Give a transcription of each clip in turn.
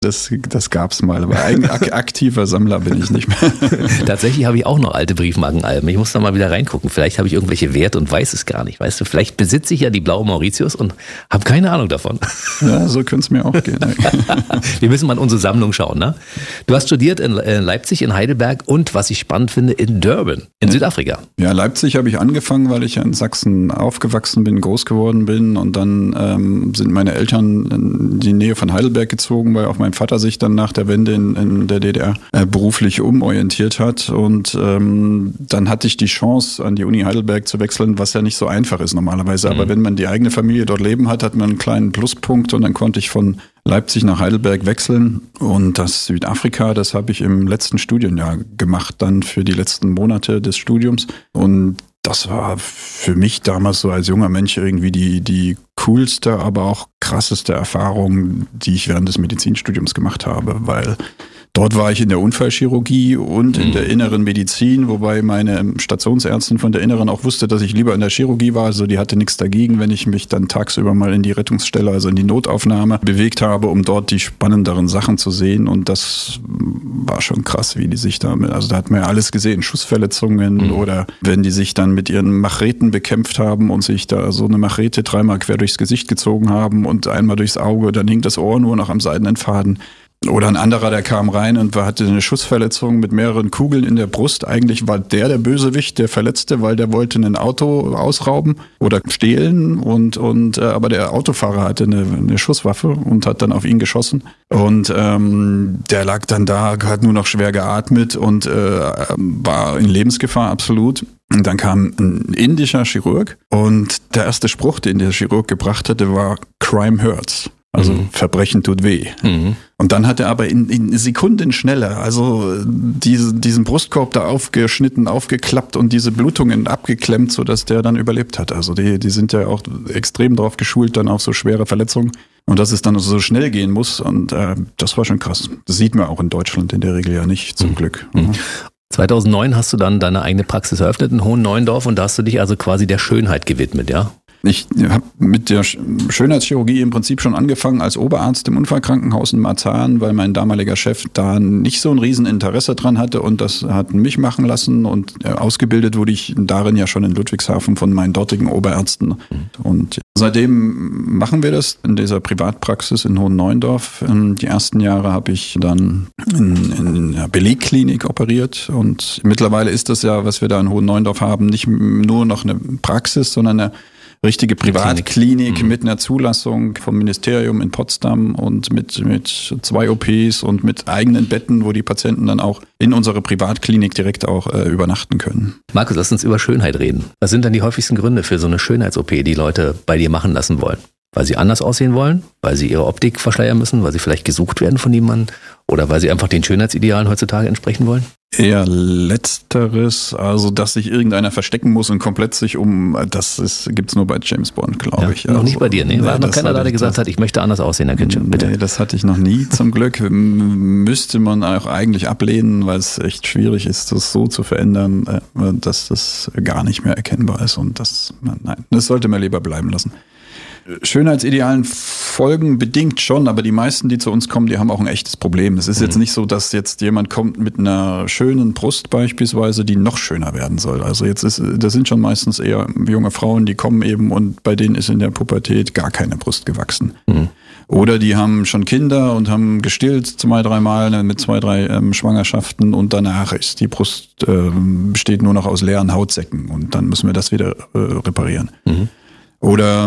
Das gab's mal, aber aktiver Sammler bin ich nicht mehr. Tatsächlich habe ich auch noch alte Briefmarkenalben. Ich muss da mal wieder reingucken. Vielleicht habe ich irgendwelche Werte und weiß es gar nicht. Weißt du, vielleicht besitze ich ja die blaue Mauritius und habe keine Ahnung davon. Ja, so könnte es mir auch gehen. Wir müssen mal in unsere Sammlung schauen, ne? Du hast studiert in Leipzig, in Heidelberg und, was ich spannend finde, in Durban, in Südafrika. Ja, Leipzig habe ich angefangen, weil ich in Sachsen aufgewachsen bin, groß geworden bin, und dann sind meine Eltern in die Nähe von Heidelberg gezogen, weil auch mein Vater sich dann nach der Wende in der DDR beruflich umorientiert hat, und dann hatte ich die Chance, an die Uni Heidelberg zu wechseln, was ja nicht so einfach ist normalerweise, aber wenn man die eigene Familie dort leben hat, hat man einen kleinen Pluspunkt, und dann konnte ich von Leipzig nach Heidelberg wechseln, und das Südafrika, das habe ich im letzten Studienjahr gemacht, dann für die letzten Monate des Studiums, und das war für mich damals so als junger Mensch irgendwie die coolste, aber auch krasseste Erfahrung, die ich während des Medizinstudiums gemacht habe, weil dort war ich in der Unfallchirurgie und in der inneren Medizin, wobei meine Stationsärztin von der Inneren auch wusste, dass ich lieber in der Chirurgie war. Also die hatte nichts dagegen, wenn ich mich dann tagsüber mal in die Rettungsstelle, also in die Notaufnahme bewegt habe, um dort die spannenderen Sachen zu sehen. Und das war schon krass, wie die sich da hat man ja alles gesehen, Schussverletzungen oder wenn die sich dann mit ihren Macheten bekämpft haben und sich da so eine Machete 3-mal quer durchs Gesicht gezogen haben und einmal durchs Auge, dann hing das Ohr nur noch am seidenen Faden. Oder ein anderer, der kam rein und hatte eine Schussverletzung mit mehreren Kugeln in der Brust. Eigentlich war der Bösewicht, der Verletzte, weil der wollte ein Auto ausrauben oder stehlen aber der Autofahrer hatte eine Schusswaffe und hat dann auf ihn geschossen. Und der lag dann da, hat nur noch schwer geatmet und war in Lebensgefahr absolut. Und dann kam ein indischer Chirurg und der erste Spruch, den der Chirurg gebracht hatte, war "Crime hurts". Also Verbrechen tut weh. Und dann hat er aber in Sekunden schneller, also diesen Brustkorb da aufgeschnitten, aufgeklappt und diese Blutungen abgeklemmt, sodass der dann überlebt hat. Also die sind ja auch extrem drauf geschult, dann auf so schwere Verletzungen. Und dass es dann so schnell gehen muss. Und das war schon krass. Das sieht man auch in Deutschland in der Regel ja nicht, zum Glück. 2009 hast du dann deine eigene Praxis eröffnet in Hohenneuendorf und da hast du dich also quasi der Schönheit gewidmet, ja? Ich habe mit der Schönheitschirurgie im Prinzip schon angefangen als Oberarzt im Unfallkrankenhaus in Marzahn, weil mein damaliger Chef da nicht so ein Rieseninteresse dran hatte und das hat mich machen lassen und ausgebildet wurde ich darin ja schon in Ludwigshafen von meinen dortigen Oberärzten. Und seitdem machen wir das in dieser Privatpraxis in Hohenneuendorf. Die ersten Jahre habe ich dann in einer Belegklinik operiert und mittlerweile ist das ja, was wir da in Hohenneuendorf haben, nicht nur noch eine Praxis, sondern eine richtige Privatklinik mit einer Zulassung vom Ministerium in Potsdam und mit 2 OPs und mit eigenen Betten, wo die Patienten dann auch in unserer Privatklinik direkt auch übernachten können. Markus, lass uns über Schönheit reden. Was sind denn die häufigsten Gründe für so eine Schönheits-OP, die Leute bei dir machen lassen wollen? Weil sie anders aussehen wollen? Weil sie ihre Optik verschleiern müssen? Weil sie vielleicht gesucht werden von jemandem? Oder weil sie einfach den Schönheitsidealen heutzutage entsprechen wollen? Eher letzteres, also dass sich irgendeiner verstecken muss und komplett sich gibt's nur bei James Bond, glaube ich. Noch also, nicht bei dir, ne? War noch keiner da, der gesagt hat, ich möchte anders aussehen, Herr Kitsche, bitte. Nee, das hatte ich noch nie, zum Glück. Müsste man auch eigentlich ablehnen, weil es echt schwierig ist, das so zu verändern, dass das gar nicht mehr erkennbar ist und das sollte man lieber bleiben lassen. Schönheitsidealen folgen bedingt schon, aber die meisten, die zu uns kommen, die haben auch ein echtes Problem. Es ist jetzt nicht so, dass jetzt jemand kommt mit einer schönen Brust beispielsweise, die noch schöner werden soll. Also das sind schon meistens eher junge Frauen, die kommen eben und bei denen ist in der Pubertät gar keine Brust gewachsen. Oder die haben schon Kinder und haben gestillt 2-3 Mal mit 2-3 Schwangerschaften und danach ist die Brust besteht nur noch aus leeren Hautsäcken und dann müssen wir das wieder reparieren. Oder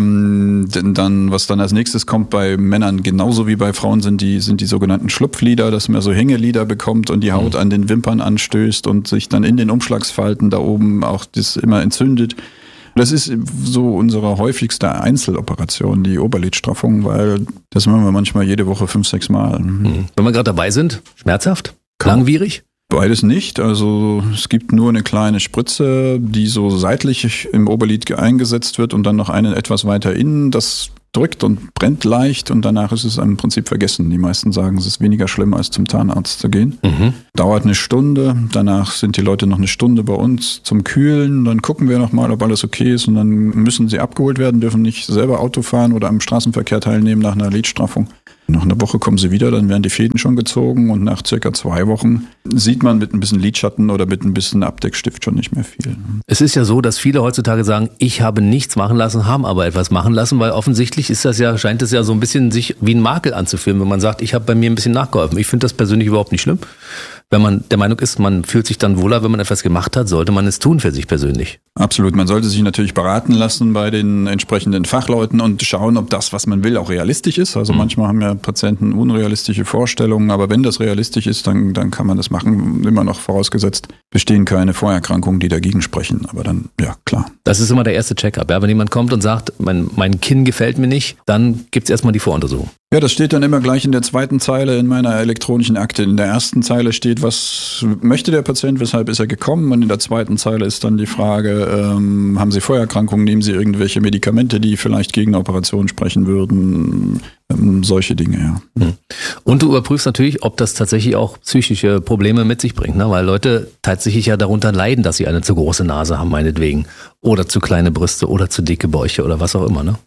dann, was dann als nächstes kommt bei Männern genauso wie bei Frauen sind die sogenannten Schlupflider, dass man so Hängelider bekommt und die Haut an den Wimpern anstößt und sich dann in den Umschlagsfalten da oben auch das immer entzündet. Das ist so unsere häufigste Einzeloperation, die Oberlidstraffung, weil das machen wir manchmal jede Woche 5-6 Mal. Wenn wir gerade dabei sind, schmerzhaft? Langwierig? Beides nicht. Also es gibt nur eine kleine Spritze, die so seitlich im Oberlid eingesetzt wird und dann noch eine etwas weiter innen. Das drückt und brennt leicht und danach ist es im Prinzip vergessen. Die meisten sagen, es ist weniger schlimm, als zum Zahnarzt zu gehen. Dauert eine Stunde. Danach sind die Leute noch eine Stunde bei uns zum Kühlen. Dann gucken wir nochmal, ob alles okay ist und dann müssen sie abgeholt werden, dürfen nicht selber Auto fahren oder am Straßenverkehr teilnehmen nach einer Lidstraffung. Nach einer Woche kommen sie wieder, dann werden die Fäden schon gezogen und nach circa 2 Wochen sieht man mit ein bisschen Lidschatten oder mit ein bisschen Abdeckstift schon nicht mehr viel. Es ist ja so, dass viele heutzutage sagen, ich habe nichts machen lassen, haben aber etwas machen lassen, weil offensichtlich scheint es ja so ein bisschen sich wie ein Makel anzufühlen, wenn man sagt, ich habe bei mir ein bisschen nachgeholfen. Ich finde das persönlich überhaupt nicht schlimm. Wenn man der Meinung ist, man fühlt sich dann wohler, wenn man etwas gemacht hat, sollte man es tun für sich persönlich. Absolut. Man sollte sich natürlich beraten lassen bei den entsprechenden Fachleuten und schauen, ob das, was man will, auch realistisch ist. Also manchmal haben ja Patienten unrealistische Vorstellungen, aber wenn das realistisch ist, dann kann man das machen. Immer noch vorausgesetzt, bestehen keine Vorerkrankungen, die dagegen sprechen. Aber dann, ja, klar. Das ist immer der erste Check-up. Ja? Wenn jemand kommt und sagt, mein Kinn gefällt mir nicht, dann gibt es erstmal die Voruntersuchung. Ja, das steht dann immer gleich in der zweiten Zeile in meiner elektronischen Akte. In der ersten Zeile steht, was möchte der Patient, weshalb ist er gekommen? Und in der zweiten Zeile ist dann die Frage, haben Sie Vorerkrankungen, nehmen Sie irgendwelche Medikamente, die vielleicht gegen eine Operation sprechen würden? Solche Dinge, ja. Und du überprüfst natürlich, ob das tatsächlich auch psychische Probleme mit sich bringt, ne? Weil Leute tatsächlich ja darunter leiden, dass sie eine zu große Nase haben, meinetwegen. Oder zu kleine Brüste oder zu dicke Bäuche oder was auch immer, ne?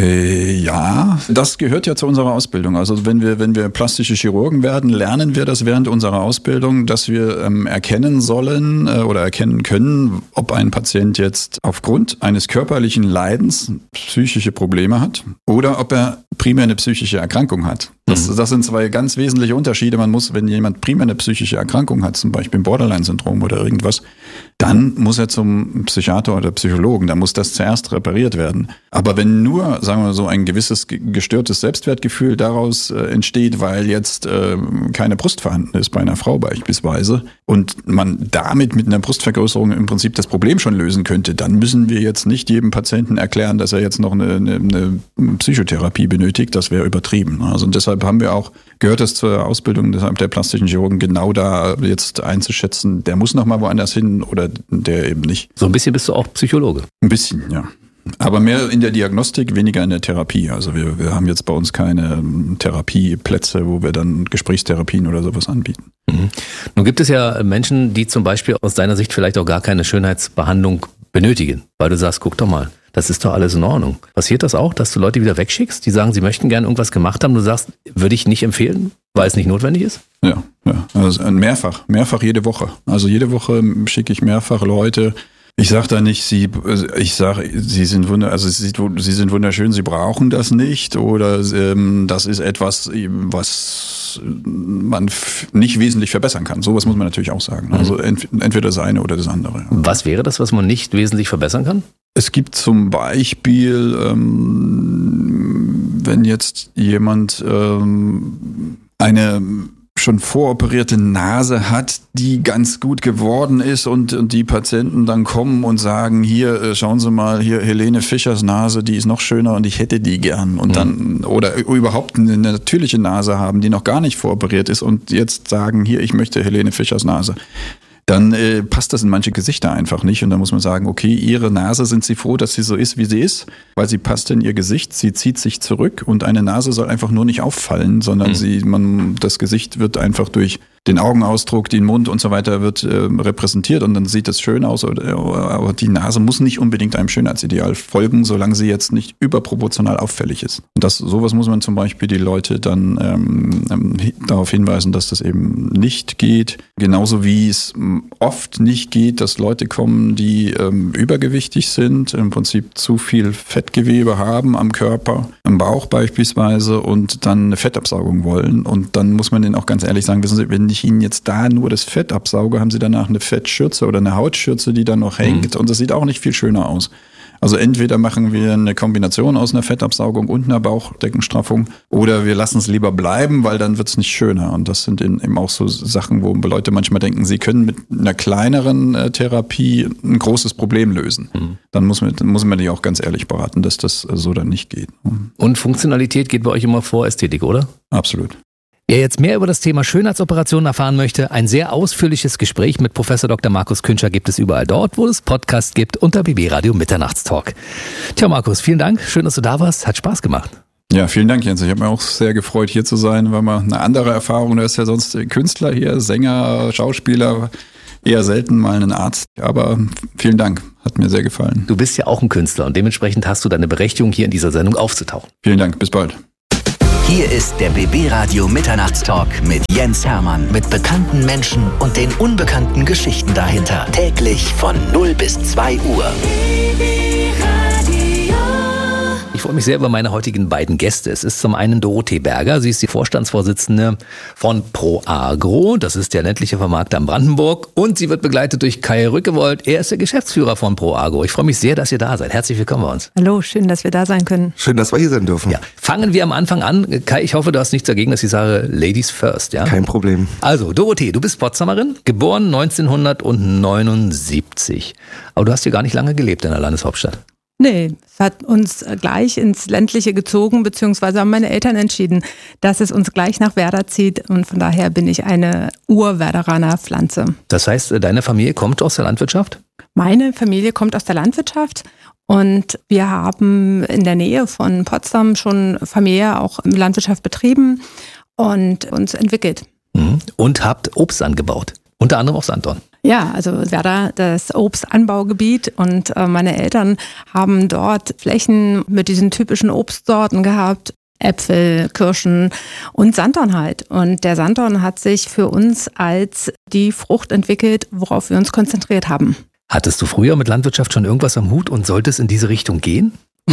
Ja, das gehört ja zu unserer Ausbildung. Also wenn wir plastische Chirurgen werden, lernen wir das während unserer Ausbildung, dass wir erkennen sollen oder erkennen können, ob ein Patient jetzt aufgrund eines körperlichen Leidens psychische Probleme hat oder ob er primär eine psychische Erkrankung hat. Das sind 2 ganz wesentliche Unterschiede. Man muss, wenn jemand primär eine psychische Erkrankung hat, zum Beispiel ein Borderline-Syndrom oder irgendwas, dann muss er zum Psychiater oder Psychologen. Da muss das zuerst repariert werden. Aber wenn nur, sagen wir so, ein gewisses gestörtes Selbstwertgefühl daraus entsteht, weil jetzt keine Brust vorhanden ist bei einer Frau beispielsweise und man damit mit einer Brustvergrößerung im Prinzip das Problem schon lösen könnte, dann müssen wir jetzt nicht jedem Patienten erklären, dass er jetzt noch eine Psychotherapie benötigt. Das wäre übertrieben. Also und deshalb gehört es zur Ausbildung der plastischen Chirurgen genau da jetzt einzuschätzen, der muss noch mal woanders hin oder der eben nicht. So ein bisschen bist du auch Psychologe. Ein bisschen, ja. Aber mehr in der Diagnostik, weniger in der Therapie. Also wir haben jetzt bei uns keine Therapieplätze, wo wir dann Gesprächstherapien oder sowas anbieten. Nun gibt es ja Menschen, die zum Beispiel aus deiner Sicht vielleicht auch gar keine Schönheitsbehandlung benötigen, weil du sagst, guck doch mal, das ist doch alles in Ordnung. Passiert das auch, dass du Leute wieder wegschickst, die sagen, sie möchten gerne irgendwas gemacht haben, du sagst, würde ich nicht empfehlen, weil es nicht notwendig ist? Ja. Also mehrfach jede Woche. Also jede Woche schicke ich mehrfach Leute. Ich sage da nicht, sie sind wunderschön, sie brauchen das nicht oder das ist etwas, was man nicht wesentlich verbessern kann. Sowas muss man natürlich auch sagen. Also entweder das eine oder das andere. Was wäre das, was man nicht wesentlich verbessern kann? Es gibt zum Beispiel, wenn jetzt jemand eine schon voroperierte Nase hat, die ganz gut geworden ist und die Patienten dann kommen und sagen, hier, schauen Sie mal, hier Helene Fischers Nase, die ist noch schöner und ich hätte die gern. Und dann, oder überhaupt eine natürliche Nase haben, die noch gar nicht voroperiert ist und jetzt sagen, hier, ich möchte Helene Fischers Nase. Dann passt das in manche Gesichter einfach nicht. Und dann muss man sagen, okay, Ihre Nase, sind Sie froh, dass sie so ist, wie sie ist? Weil sie passt in Ihr Gesicht, sie zieht sich zurück und eine Nase soll einfach nur nicht auffallen, sondern das Gesicht wird einfach durch den Augenausdruck, den Mund und so weiter wird repräsentiert und dann sieht es schön aus. Aber die Nase muss nicht unbedingt einem Schönheitsideal folgen, solange sie jetzt nicht überproportional auffällig ist. Und sowas muss man zum Beispiel die Leute dann darauf hinweisen, dass das eben nicht geht. Genauso wie es oft nicht geht, dass Leute kommen, die übergewichtig sind, im Prinzip zu viel Fettgewebe haben am Körper, im Bauch beispielsweise und dann eine Fettabsaugung wollen. Und dann muss man denen auch ganz ehrlich sagen, wissen Sie, wenn ich Ihnen jetzt da nur das Fett absauge, haben Sie danach eine Fettschürze oder eine Hautschürze, die dann noch hängt und das sieht auch nicht viel schöner aus. Also entweder machen wir eine Kombination aus einer Fettabsaugung und einer Bauchdeckenstraffung oder wir lassen es lieber bleiben, weil dann wird es nicht schöner. Und das sind eben auch so Sachen, wo Leute manchmal denken, sie können mit einer kleineren Therapie ein großes Problem lösen. Dann muss man die auch ganz ehrlich beraten, dass das so dann nicht geht. Und Funktionalität geht bei euch immer vor Ästhetik, oder? Absolut. Wer jetzt mehr über das Thema Schönheitsoperationen erfahren möchte, ein sehr ausführliches Gespräch mit Professor Dr. Markus Küntscher gibt es überall dort, wo es Podcasts gibt, unter BB Radio Mitternachtstalk. Tja, Markus, vielen Dank. Schön, dass du da warst. Hat Spaß gemacht. Ja, vielen Dank, Jens. Ich habe mich auch sehr gefreut, hier zu sein. War mal eine andere Erfahrung. Du bist ja sonst Künstler hier, Sänger, Schauspieler. Eher selten mal einen Arzt. Aber vielen Dank. Hat mir sehr gefallen. Du bist ja auch ein Künstler und dementsprechend hast du deine Berechtigung, hier in dieser Sendung aufzutauchen. Vielen Dank. Bis bald. Hier ist der BB Radio Mitternachtstalk mit Jens Hermann. Mit bekannten Menschen und den unbekannten Geschichten dahinter. Täglich von 0 bis 2 Uhr. Ich freue mich sehr über meine heutigen beiden Gäste. Es ist zum einen Dorothee Berger. Sie ist die Vorstandsvorsitzende von ProAgro. Das ist der ländliche Vermarkter in Brandenburg. Und sie wird begleitet durch Kai Rückewold. Er ist der Geschäftsführer von ProAgro. Ich freue mich sehr, dass ihr da seid. Herzlich willkommen bei uns. Hallo, schön, dass wir da sein können. Schön, dass wir hier sein dürfen. Ja, fangen wir am Anfang an. Kai, ich hoffe, du hast nichts dagegen, dass ich sage Ladies first. Ja? Kein Problem. Also, Dorothee, du bist Potsdamerin, geboren 1979. Aber du hast hier gar nicht lange gelebt in der Landeshauptstadt. Nee, es hat uns gleich ins Ländliche gezogen, beziehungsweise haben meine Eltern entschieden, dass es uns gleich nach Werder zieht. Und von daher bin ich eine Ur-Werderaner Pflanze. Das heißt, deine Familie kommt aus der Landwirtschaft? Meine Familie kommt aus der Landwirtschaft. Und wir haben in der Nähe von Potsdam schon familiär auch Landwirtschaft betrieben und uns entwickelt. Und habt Obst angebaut, unter anderem auch Sanddorn. Ja, also Werder, das Obstanbaugebiet, und meine Eltern haben dort Flächen mit diesen typischen Obstsorten gehabt. Äpfel, Kirschen und Sanddorn halt. Und der Sanddorn hat sich für uns als die Frucht entwickelt, worauf wir uns konzentriert haben. Hattest du früher mit Landwirtschaft schon irgendwas am Hut und sollte es in diese Richtung gehen?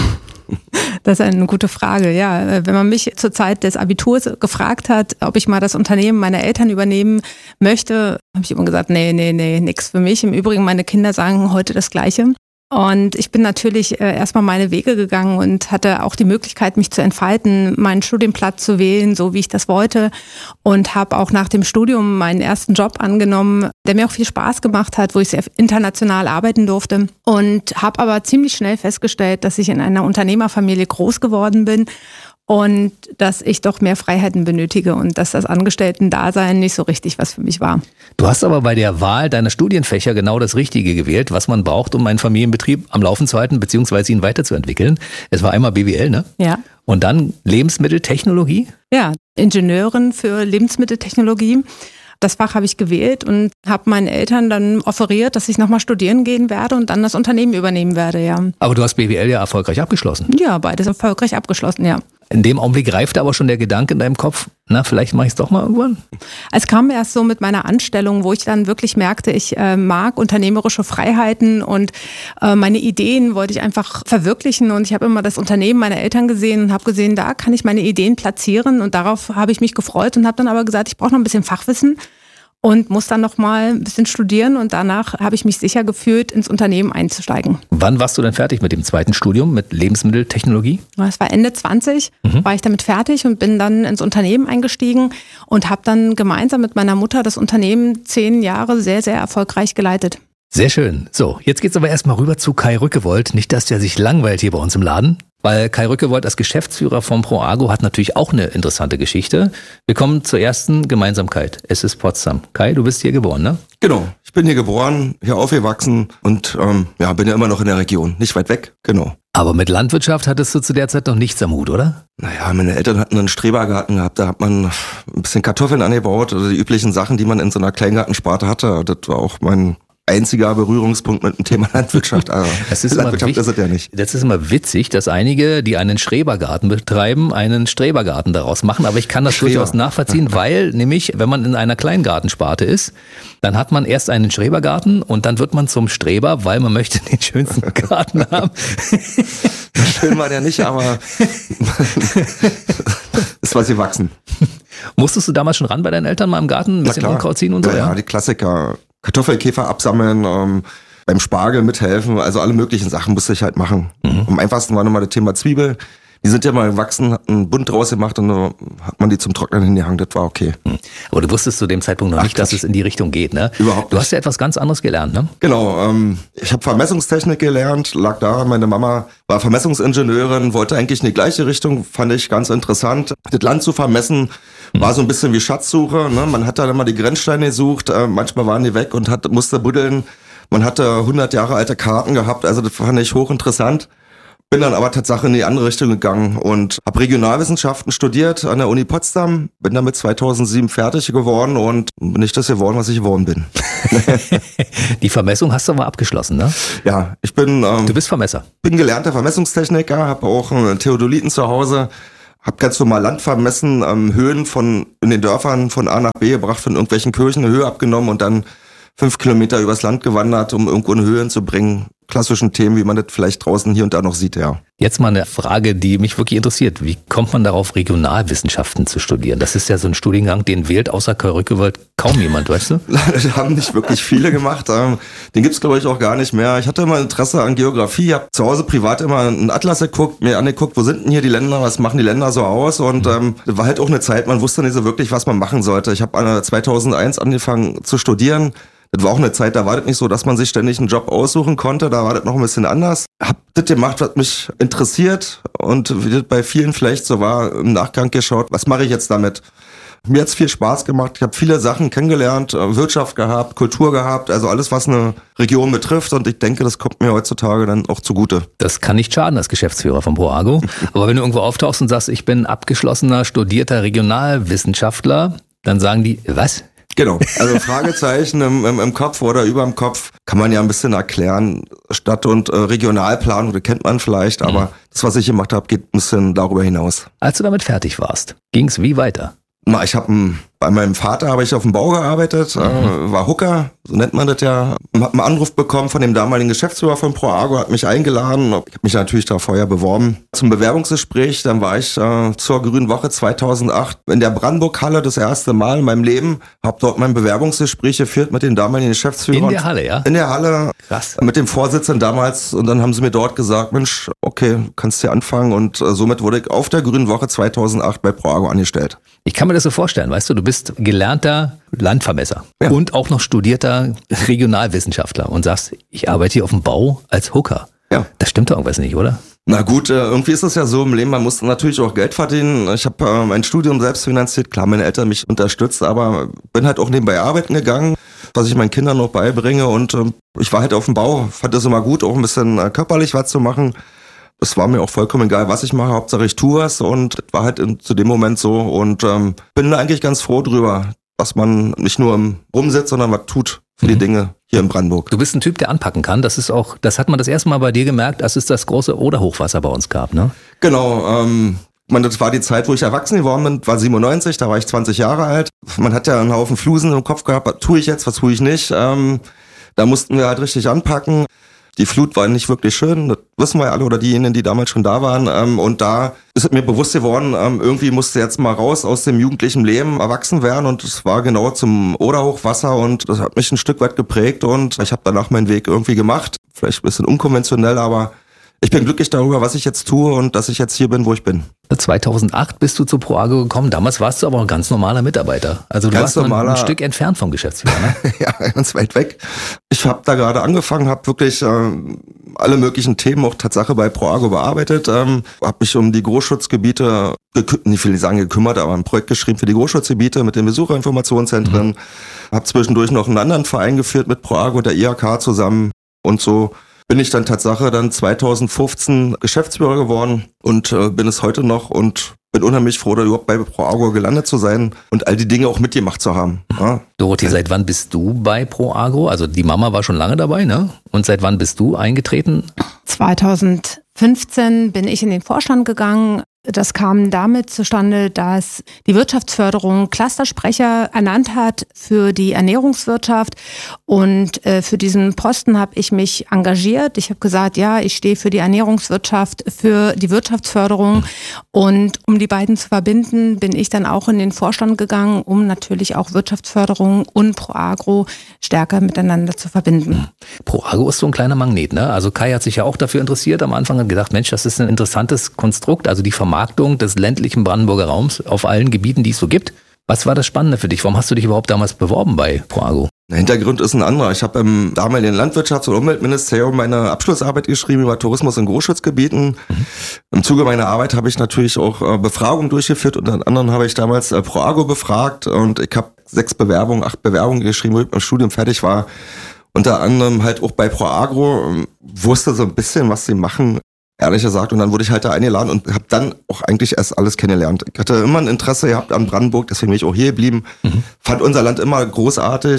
Das ist eine gute Frage, ja. Wenn man mich zur Zeit des Abiturs gefragt hat, ob ich mal das Unternehmen meiner Eltern übernehmen möchte, habe ich immer gesagt, nee, nix für mich. Im Übrigen, meine Kinder sagen heute das Gleiche. Und ich bin natürlich erstmal meine Wege gegangen und hatte auch die Möglichkeit, mich zu entfalten, meinen Studienplatz zu wählen, so wie ich das wollte. Und habe auch nach dem Studium meinen ersten Job angenommen, der mir auch viel Spaß gemacht hat, wo ich sehr international arbeiten durfte. Und habe aber ziemlich schnell festgestellt, dass ich in einer Unternehmerfamilie groß geworden bin und dass ich doch mehr Freiheiten benötige und dass das Angestellten-Dasein nicht so richtig was für mich war. Du hast aber bei der Wahl deiner Studienfächer genau das Richtige gewählt, was man braucht, um einen Familienbetrieb am Laufen zu halten bzw. ihn weiterzuentwickeln. Es war einmal BWL, ne? Ja. Und dann Lebensmitteltechnologie? Ja, Ingenieurin für Lebensmitteltechnologie. Das Fach habe ich gewählt und habe meinen Eltern dann offeriert, dass ich nochmal studieren gehen werde und dann das Unternehmen übernehmen werde, ja. Aber du hast BWL ja erfolgreich abgeschlossen. Ja, beides erfolgreich abgeschlossen, ja. In dem Augenblick reifte aber schon der Gedanke in deinem Kopf, na, vielleicht mache ich es doch mal irgendwann? Es kam erst so mit meiner Anstellung, wo ich dann wirklich merkte, ich mag unternehmerische Freiheiten und meine Ideen wollte ich einfach verwirklichen. Und ich habe immer das Unternehmen meiner Eltern gesehen und habe gesehen, da kann ich meine Ideen platzieren. Und darauf habe ich mich gefreut und habe dann aber gesagt, ich brauche noch ein bisschen Fachwissen. Und muss dann noch mal ein bisschen studieren und danach habe ich mich sicher gefühlt, ins Unternehmen einzusteigen. Wann warst du denn fertig mit dem zweiten Studium, mit Lebensmitteltechnologie? Das war Ende 20, war ich damit fertig und bin dann ins Unternehmen eingestiegen und habe dann gemeinsam mit meiner Mutter das Unternehmen 10 Jahre sehr, sehr erfolgreich geleitet. Sehr schön. So, jetzt geht's aber erstmal rüber zu Kai Rückewold. Nicht, dass der sich langweilt hier bei uns im Laden. Weil Kai Rückewold als Geschäftsführer von ProAgro hat natürlich auch eine interessante Geschichte. Wir kommen zur ersten Gemeinsamkeit. Es ist Potsdam. Kai, du bist hier geboren, ne? Genau, ich bin hier geboren, hier aufgewachsen und bin ja immer noch in der Region, nicht weit weg, genau. Aber mit Landwirtschaft hattest du zu der Zeit noch nichts am Hut, oder? Naja, meine Eltern hatten einen Strebergarten gehabt, da hat man ein bisschen Kartoffeln angebaut, also die üblichen Sachen, die man in so einer Kleingartensparte hatte. Das war auch mein einziger Berührungspunkt mit dem Thema Landwirtschaft. Das ist Landwirtschaft ist es ja nicht. Das ist immer witzig, dass einige, die einen Strebergarten betreiben, einen Strebergarten daraus machen. Aber ich kann das durchaus nachvollziehen, weil nämlich, wenn man in einer Kleingartensparte ist, dann hat man erst einen Strebergarten und dann wird man zum Streber, weil man möchte den schönsten Garten haben. Schön war der nicht, aber ist was gewachsen. Musstest du damals schon ran bei deinen Eltern mal im Garten ein bisschen Unkraut ziehen und so? Ja, die Klassiker. Kartoffelkäfer absammeln, beim Spargel mithelfen, also alle möglichen Sachen musste ich halt machen. Am einfachsten war nochmal das Thema Zwiebel. Die sind ja mal gewachsen, hat einen Bund draus gemacht und dann hat man die zum Trocknen hingehangen, das war okay. Aber du wusstest zu dem Zeitpunkt noch nicht, dass es in die Richtung geht, ne? Überhaupt nicht. Du hast ja etwas ganz anderes gelernt, ne? Genau, ich habe Vermessungstechnik gelernt, lag daran, meine Mama war Vermessungsingenieurin, wollte eigentlich in die gleiche Richtung, fand ich ganz interessant. Das Land zu vermessen war so ein bisschen wie Schatzsuche, ne? Man hat dann immer die Grenzsteine gesucht, manchmal waren die weg und musste buddeln. Man hatte 100 Jahre alte Karten gehabt, also das fand ich hochinteressant. Bin dann aber tatsächlich in die andere Richtung gegangen und habe Regionalwissenschaften studiert an der Uni Potsdam, bin damit 2007 fertig geworden und bin nicht das geworden, was ich geworden bin. Die Vermessung hast du aber abgeschlossen, ne? Ja, ich bin... du bist Vermesser. Bin gelernter Vermessungstechniker, habe auch einen Theodoliten zu Hause, Hab ganz normal Land vermessen, Höhen in den Dörfern von A nach B gebracht, von irgendwelchen Kirchen eine Höhe abgenommen und dann 5 Kilometer übers Land gewandert, um irgendwo eine Höhe hinzubringen. Klassischen Themen, wie man das vielleicht draußen hier und da noch sieht, ja. Jetzt mal eine Frage, die mich wirklich interessiert. Wie kommt man darauf, Regionalwissenschaften zu studieren? Das ist ja so ein Studiengang, den wählt außer Kai Rückewald kaum jemand, weißt du? Das haben nicht wirklich viele gemacht. Den gibt's glaube ich auch gar nicht mehr. Ich hatte immer Interesse an Geografie, habe zu Hause privat immer einen Atlas geguckt, mir angeguckt, wo sind denn hier die Länder, was machen die Länder so aus? Und war halt auch eine Zeit, man wusste nicht so wirklich, was man machen sollte. Ich habe 2001 angefangen zu studieren. Das war auch eine Zeit, da war das nicht so, dass man sich ständig einen Job aussuchen konnte, da war das noch ein bisschen anders. Hab das gemacht, was mich interessiert und wie das bei vielen vielleicht so war, im Nachgang geschaut, was mache ich jetzt damit? Mir hat's viel Spaß gemacht, ich habe viele Sachen kennengelernt, Wirtschaft gehabt, Kultur gehabt, also alles, was eine Region betrifft und ich denke, das kommt mir heutzutage dann auch zugute. Das kann nicht schaden als Geschäftsführer von ProAgro, aber wenn du irgendwo auftauchst und sagst, ich bin abgeschlossener, studierter Regionalwissenschaftler, dann sagen die, was? Genau, also Fragezeichen im Kopf oder überm Kopf kann man ja ein bisschen erklären. Stadt- und Regionalplanung, das kennt man vielleicht, aber das, was ich gemacht habe, geht ein bisschen darüber hinaus. Als du damit fertig warst, ging's wie weiter? Ich habe bei meinem Vater habe ich auf dem Bau gearbeitet, war Hooker, so nennt man das ja. Hab einen Anruf bekommen von dem damaligen Geschäftsführer von ProAgro, hat mich eingeladen. Ich habe mich natürlich da vorher beworben. Zum Bewerbungsgespräch, dann war ich zur Grünen Woche 2008 in der Brandenburg-Halle das erste Mal in meinem Leben. Habe dort mein Bewerbungsgespräch geführt mit den damaligen Geschäftsführern. In der Halle, ja? In der Halle. Krass. Mit dem Vorsitzenden damals. Und dann haben sie mir dort gesagt, Mensch, okay, kannst hier anfangen. Und somit wurde ich auf der Grünen Woche 2008 bei ProAgro angestellt. Ich kann mir das so vorstellen, weißt du bist gelernter Landvermesser Ja. und auch noch studierter Regionalwissenschaftler und sagst, ich arbeite hier auf dem Bau als Hooker. Ja. Das stimmt doch irgendwas nicht, oder? Na gut, irgendwie ist es ja so im Leben, man muss natürlich auch Geld verdienen. Ich habe mein Studium selbst finanziert, klar, meine Eltern mich unterstützt, aber bin halt auch nebenbei arbeiten gegangen, was ich meinen Kindern noch beibringe und ich war halt auf dem Bau, fand das immer gut, auch ein bisschen körperlich was zu machen. Es war mir auch vollkommen egal, was ich mache, Hauptsache ich tue es und das war halt zu dem Moment so und bin da eigentlich ganz froh drüber, dass man nicht nur rumsitzt, sondern was tut für die Dinge hier in Brandenburg. Du bist ein Typ, der anpacken kann. Das hat man das erste Mal bei dir gemerkt, als es das große Oder-Hochwasser bei uns gab, ne? Genau, das war die Zeit, wo ich erwachsen geworden bin, war 97, da war ich 20 Jahre alt. Man hat ja einen Haufen Flusen im Kopf gehabt, was tue ich jetzt, was tue ich nicht. Da mussten wir halt richtig anpacken. Die Flut war nicht wirklich schön, das wissen wir ja alle oder diejenigen, die damals schon da waren. Und da ist es mir bewusst geworden, irgendwie musste jetzt mal raus aus dem jugendlichen Leben, erwachsen werden. Und es war genau zum Oder-Hochwasser und das hat mich ein Stück weit geprägt. Und ich habe danach meinen Weg irgendwie gemacht, vielleicht ein bisschen unkonventionell, aber ich bin glücklich darüber, was ich jetzt tue und dass ich jetzt hier bin, wo ich bin. 2008 bist du zu ProAgro gekommen. Damals warst du aber ein ganz normaler Mitarbeiter. Also du warst ein Stück entfernt vom Geschäftsführer, ne? Ja, ganz weit weg. Ich habe da gerade angefangen, habe wirklich alle möglichen Themen auch Tatsache bei ProAgro bearbeitet. Habe mich um die Großschutzgebiete, nicht will ich sagen gekümmert, aber ein Projekt geschrieben für die Großschutzgebiete mit den Besucherinformationszentren. Habe zwischendurch noch einen anderen Verein geführt mit ProAgro, der IHK zusammen und so. Bin ich dann Tatsache 2015 Geschäftsführer geworden und bin es heute noch und bin unheimlich froh, da überhaupt bei ProAgro gelandet zu sein und all die Dinge auch mitgemacht zu haben. Ja. Dorothee, seit wann bist du bei ProAgro? Also die Mama war schon lange dabei, ne? Und seit wann bist du eingetreten? 2015 bin ich in den Vorstand gegangen. Das kam damit zustande, dass die Wirtschaftsförderung Clustersprecher ernannt hat für die Ernährungswirtschaft und für diesen Posten habe ich mich engagiert. Ich habe gesagt, ja, ich stehe für die Ernährungswirtschaft, für die Wirtschaftsförderung und um die beiden zu verbinden, bin ich dann auch in den Vorstand gegangen, um natürlich auch Wirtschaftsförderung und ProAgro stärker miteinander zu verbinden. ProAgro ist so ein kleiner Magnet, ne? Also Kai hat sich ja auch dafür interessiert. Am Anfang hat gedacht, Mensch, das ist ein interessantes Konstrukt, also die Vermarktung des ländlichen Brandenburger Raums auf allen Gebieten, die es so gibt. Was war das Spannende für dich? Warum hast du dich überhaupt damals beworben bei ProAgro? Der Hintergrund ist ein anderer. Ich habe im damaligen Landwirtschafts- und Umweltministerium meine Abschlussarbeit geschrieben über Tourismus in Großschutzgebieten. Im Zuge meiner Arbeit habe ich natürlich auch Befragungen durchgeführt. Unter anderem habe ich damals ProAgro befragt und ich habe 8 Bewerbungen geschrieben, wo ich mit dem Studium fertig war. Unter anderem halt auch bei ProAgro, wusste so ein bisschen, was sie machen. Ehrlich gesagt, und dann wurde ich halt da eingeladen und habe dann auch eigentlich erst alles kennengelernt. Ich hatte immer ein Interesse gehabt an Brandenburg, deswegen bin ich auch hier geblieben. Fand unser Land immer großartig.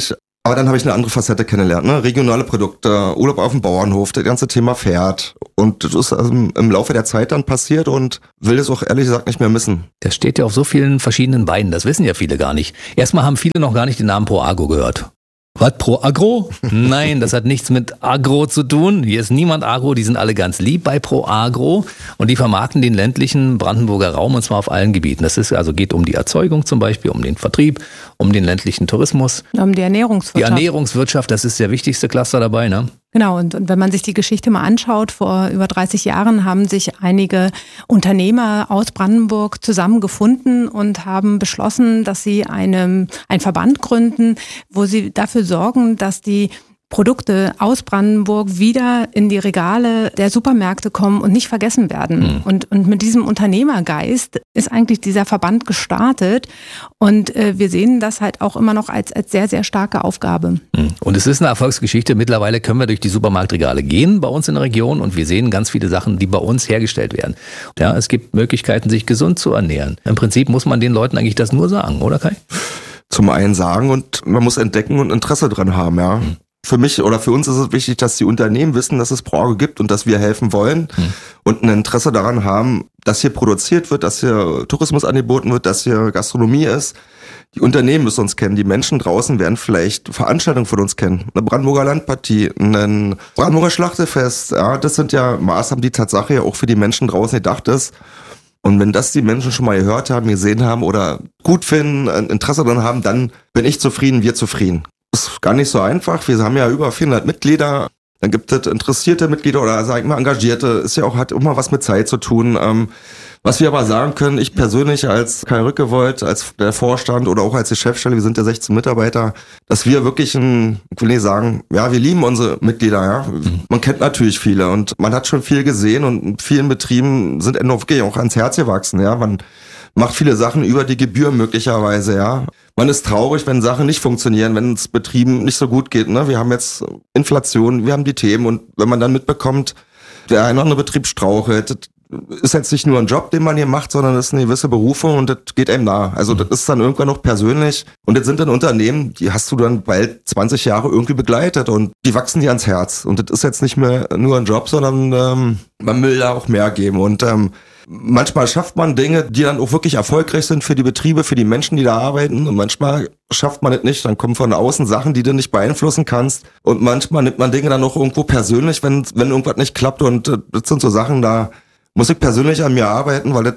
Aber dann habe ich eine andere Facette kennengelernt, ne? Regionale Produkte, Urlaub auf dem Bauernhof, das ganze Thema Pferd. Und das ist im Laufe der Zeit dann passiert und will es auch ehrlich gesagt nicht mehr missen. Das steht ja auf so vielen verschiedenen Beinen, das wissen ja viele gar nicht. Erstmal haben viele noch gar nicht den Namen ProAgro gehört. Was, ProAgro? Nein, das hat nichts mit Agro zu tun. Hier ist niemand Agro, die sind alle ganz lieb bei ProAgro und die vermarkten den ländlichen Brandenburger Raum und zwar auf allen Gebieten. Das ist also geht um die Erzeugung zum Beispiel, um den Vertrieb, um den ländlichen Tourismus. Um die Ernährungswirtschaft. Die Ernährungswirtschaft, das ist der wichtigste Cluster dabei, ne? Genau, und wenn man sich die Geschichte mal anschaut, vor über 30 Jahren haben sich einige Unternehmer aus Brandenburg zusammengefunden und haben beschlossen, dass sie einen Verband gründen, wo sie dafür sorgen, dass die Produkte aus Brandenburg wieder in die Regale der Supermärkte kommen und nicht vergessen werden. Und mit diesem Unternehmergeist ist eigentlich dieser Verband gestartet und wir sehen das halt auch immer noch als sehr, sehr starke Aufgabe. Und es ist eine Erfolgsgeschichte. Mittlerweile können wir durch die Supermarktregale gehen bei uns in der Region und wir sehen ganz viele Sachen, die bei uns hergestellt werden. Ja, es gibt Möglichkeiten, sich gesund zu ernähren. Im Prinzip muss man den Leuten eigentlich das nur sagen, oder Kai? Zum einen sagen und man muss entdecken und Interesse dran haben, ja. Für mich oder für uns ist es wichtig, dass die Unternehmen wissen, dass es ProAgro gibt und dass wir helfen wollen und ein Interesse daran haben, dass hier produziert wird, dass hier Tourismus angeboten wird, dass hier Gastronomie ist. Die Unternehmen müssen uns kennen, die Menschen draußen werden vielleicht Veranstaltungen von uns kennen. Eine Brandenburger Landpartie, ein Brandenburger Schlachtefest, ja, das sind ja Maßnahmen, die Tatsache ja auch für die Menschen draußen gedacht ist. Und wenn das die Menschen schon mal gehört haben, gesehen haben oder gut finden, ein Interesse daran haben, dann bin ich zufrieden, wir zufrieden. Ist gar nicht so einfach. Wir haben ja über 400 Mitglieder. Dann gibt es interessierte Mitglieder oder sag ich mal engagierte. Ist ja auch, hat immer was mit Zeit zu tun. Was wir aber sagen können, ich persönlich als Kai Rückewold, als der Vorstand oder auch als die Chefstelle, wir sind ja 16 Mitarbeiter, dass wir wirklich ich will nicht sagen, ja, wir lieben unsere Mitglieder, ja. Man kennt natürlich viele und man hat schon viel gesehen und in vielen Betrieben sind wirklich auch ans Herz gewachsen, ja. Man macht viele Sachen über die Gebühr möglicherweise, ja. Man ist traurig, wenn Sachen nicht funktionieren, wenn es Betrieben nicht so gut geht, ne. Wir haben jetzt Inflation, wir haben die Themen und wenn man dann mitbekommt, der eine oder andere Betrieb strauchelt, ist jetzt nicht nur ein Job, den man hier macht, sondern es ist eine gewisse Berufung und das geht einem nah. Also das ist dann irgendwann noch persönlich und das sind dann Unternehmen, die hast du dann bald 20 Jahre irgendwie begleitet und die wachsen dir ans Herz und das ist jetzt nicht mehr nur ein Job, sondern man will da auch mehr geben und manchmal schafft man Dinge, die dann auch wirklich erfolgreich sind für die Betriebe, für die Menschen, die da arbeiten und manchmal schafft man es nicht, dann kommen von außen Sachen, die du nicht beeinflussen kannst und manchmal nimmt man Dinge dann auch irgendwo persönlich, wenn irgendwas nicht klappt und das sind so Sachen, da muss ich persönlich an mir arbeiten, weil das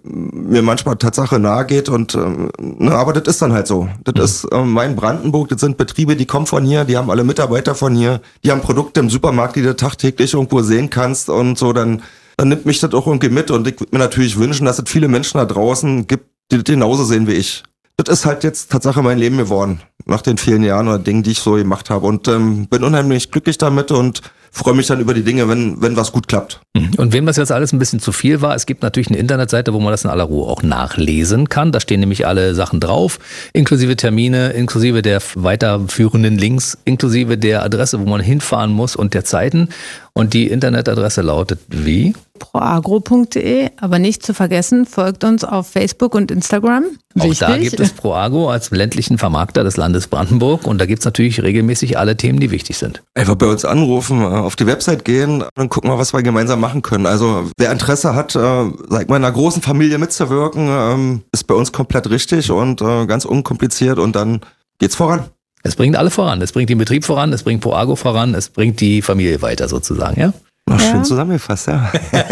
mir manchmal Tatsache nahe geht und aber das ist dann halt so. Das ist mein Brandenburg, das sind Betriebe, die kommen von hier, die haben alle Mitarbeiter von hier, die haben Produkte im Supermarkt, die du tagtäglich irgendwo sehen kannst und so, dann nimmt mich das auch irgendwie mit und ich würde mir natürlich wünschen, dass es viele Menschen da draußen gibt, die das genauso sehen wie ich. Das ist halt jetzt Tatsache mein Leben geworden, nach den vielen Jahren oder Dingen, die ich so gemacht habe und bin unheimlich glücklich damit und freue mich dann über die Dinge, wenn was gut klappt. Und wem das jetzt alles ein bisschen zu viel war, es gibt natürlich eine Internetseite, wo man das in aller Ruhe auch nachlesen kann. Da stehen nämlich alle Sachen drauf, inklusive Termine, inklusive der weiterführenden Links, inklusive der Adresse, wo man hinfahren muss und der Zeiten. Und die Internetadresse lautet wie? proagro.de, aber nicht zu vergessen, folgt uns auf Facebook und Instagram. Auch da gibt es ProAgro als ländlichen Vermarkter des Landes Brandenburg und da gibt es natürlich regelmäßig alle Themen, die wichtig sind. Einfach bei uns anrufen, auf die Website gehen und gucken mal, was wir gemeinsam machen können. Also wer Interesse hat, sag ich mal, in einer großen Familie mitzuwirken, ist bei uns komplett richtig und ganz unkompliziert und dann geht's voran. Es bringt alle voran. Es bringt den Betrieb voran, es bringt ProAgro voran, es bringt die Familie weiter sozusagen, ja? Ach, schön zusammengefasst, ja.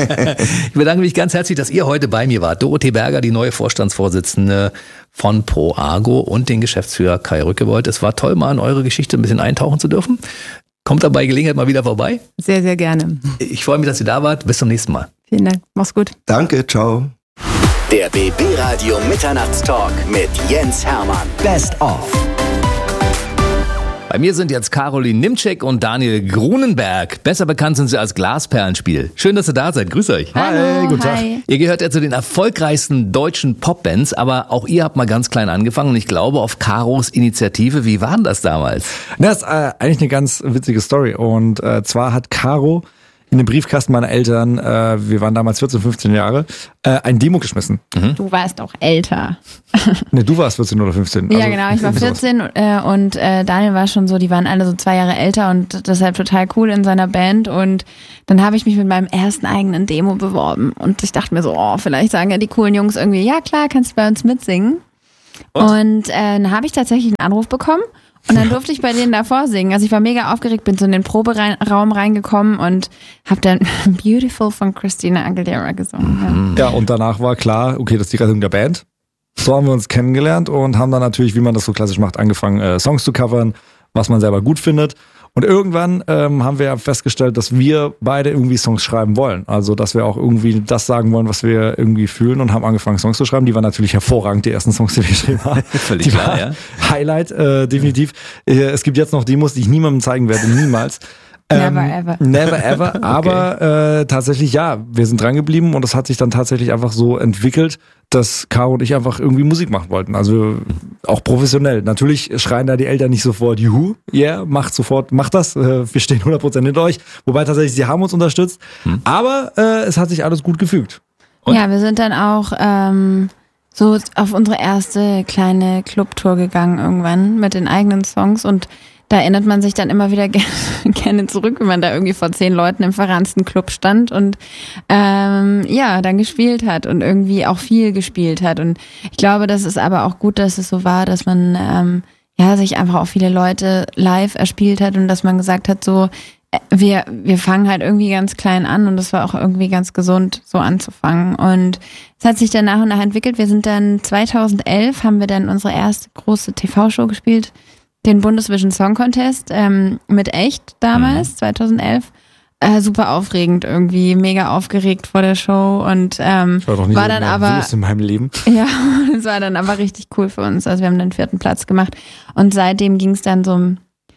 Ich bedanke mich ganz herzlich, dass ihr heute bei mir wart. Dorothee Berger, die neue Vorstandsvorsitzende von ProAgro und den Geschäftsführer Kai Rückewold. Es war toll, mal in eure Geschichte ein bisschen eintauchen zu dürfen. Kommt dabei Gelegenheit mal wieder vorbei. Sehr, sehr gerne. Ich freue mich, dass ihr da wart. Bis zum nächsten Mal. Vielen Dank. Mach's gut. Danke, ciao. Der BB Radio Mitternachtstalk mit Jens Hermann. Best of. Bei mir sind jetzt Caroline Nimczek und Daniel Grunenberg. Besser bekannt sind sie als Glasperlenspiel. Schön, dass ihr da seid. Grüß euch. Hallo, guten Tag. hi. Ihr gehört ja zu den erfolgreichsten deutschen Popbands, aber auch ihr habt mal ganz klein angefangen und ich glaube auf Caros Initiative. Wie war denn das damals? Das ist eigentlich eine ganz witzige Story und zwar hat Caro in den Briefkasten meiner Eltern, wir waren damals 14, 15 Jahre, ein Demo geschmissen. Du warst auch älter. Ne, du warst 14 oder 15. Ja, genau, ich war 14 und Daniel war schon so, die waren alle so 2 Jahre älter und deshalb total cool in seiner Band und dann habe ich mich mit meinem ersten eigenen Demo beworben und ich dachte mir so, vielleicht sagen ja die coolen Jungs irgendwie, ja klar, kannst du bei uns mitsingen. Und dann habe ich tatsächlich einen Anruf bekommen und dann durfte ich bei denen davor singen. Also ich war mega aufgeregt, bin so in den Proberaum reingekommen und habe dann Beautiful von Christina Aguilera gesungen. Ja, und danach war klar, okay, das ist die Rettung der Band. So haben wir uns kennengelernt und haben dann natürlich, wie man das so klassisch macht, angefangen, Songs zu covern, was man selber gut findet. Und irgendwann haben wir ja festgestellt, dass wir beide irgendwie Songs schreiben wollen. Also, dass wir auch irgendwie das sagen wollen, was wir irgendwie fühlen und haben angefangen, Songs zu schreiben. Die waren natürlich hervorragend, die ersten Songs, die wir geschrieben haben. Völlig klar, ja. Highlight, definitiv. Es gibt jetzt noch Demos, die ich niemandem zeigen werde, niemals. Never ever. Never ever, aber tatsächlich ja, wir sind dran geblieben und es hat sich dann tatsächlich einfach so entwickelt, dass Caro und ich einfach irgendwie Musik machen wollten, also auch professionell. Natürlich schreien da die Eltern nicht sofort, juhu, yeah, macht das, wir stehen 100% hinter euch, wobei tatsächlich sie haben uns unterstützt, aber es hat sich alles gut gefügt. Und? Ja, wir sind dann auch so auf unsere erste kleine Clubtour gegangen irgendwann mit den eigenen Songs und da erinnert man sich dann immer wieder gerne zurück, wenn man da irgendwie vor 10 Leuten im verransten Club stand und dann gespielt hat und irgendwie auch viel gespielt hat. Und ich glaube, das ist aber auch gut, dass es so war, dass man sich einfach auch viele Leute live erspielt hat und dass man gesagt hat, so wir fangen halt irgendwie ganz klein an und es war auch irgendwie ganz gesund, so anzufangen. Und es hat sich dann nach und nach entwickelt. Wir sind dann 2011, haben wir dann unsere erste große TV-Show gespielt, den Bundesvision Song Contest mit Echt damals, 2011. Super aufregend irgendwie, mega aufgeregt vor der Show und war dann aber in meinem Leben. Ja, es war dann aber richtig cool für uns. Also wir haben den 4. Platz gemacht und seitdem ging es dann so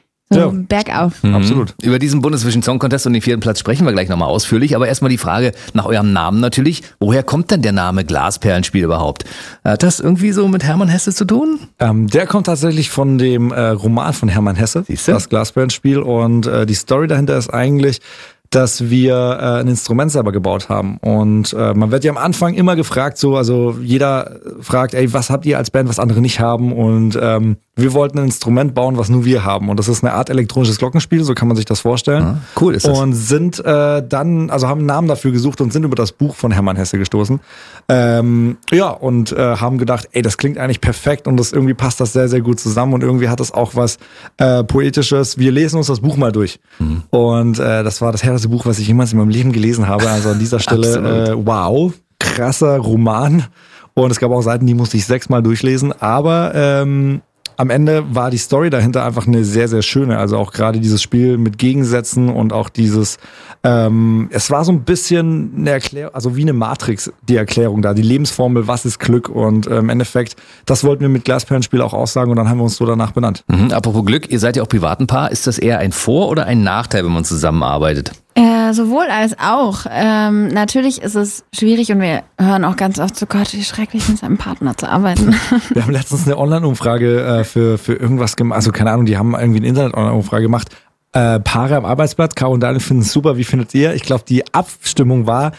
bergauf. Absolut. Über diesen Bundesvision Song Contest und den 4. Platz sprechen wir gleich nochmal ausführlich, aber erstmal die Frage nach eurem Namen natürlich. Woher kommt denn der Name Glasperlenspiel überhaupt? Hat das irgendwie so mit Hermann Hesse zu tun? Der kommt tatsächlich von dem Roman von Hermann Hesse, das Glasperlenspiel, und die Story dahinter ist eigentlich, dass wir ein Instrument selber gebaut haben. Und man wird ja am Anfang immer gefragt, also jeder fragt, was habt ihr als Band, was andere nicht haben? Und wir wollten ein Instrument bauen, was nur wir haben. Und das ist eine Art elektronisches Glockenspiel, so kann man sich das vorstellen. Ja, cool ist das. Und sind haben einen Namen dafür gesucht und sind über das Buch von Hermann Hesse gestoßen. Und haben gedacht, das klingt eigentlich perfekt und irgendwie passt das sehr, sehr gut zusammen und irgendwie hat das auch was Poetisches. Wir lesen uns das Buch mal durch. Und das war das härteste Buch, was ich jemals in meinem Leben gelesen habe. Also an dieser Stelle, wow, krasser Roman. Und es gab auch Seiten, die musste ich 6-mal durchlesen. Aber am Ende war die Story dahinter einfach eine sehr, sehr schöne. Also auch gerade dieses Spiel mit Gegensätzen und auch dieses, es war so ein bisschen eine Erklärung, also wie eine Matrix, die Erklärung da, die Lebensformel, was ist Glück? Und im Endeffekt, das wollten wir mit Glasperlenspiel auch aussagen und dann haben wir uns so danach benannt. Apropos Glück, ihr seid ja auch privat ein Paar. Ist das eher ein Vor- oder ein Nachteil, wenn man zusammenarbeitet? Sowohl als auch. Natürlich ist es schwierig und wir hören auch ganz oft so, Gott, wie schrecklich mit seinem Partner zu arbeiten. Wir haben letztens eine Online-Umfrage für irgendwas gemacht, also keine Ahnung, die haben irgendwie eine Internet-Online-Umfrage gemacht. Paare am Arbeitsplatz, Caro und Daniel finden es super, wie findet ihr? Ich glaube, die Abstimmung war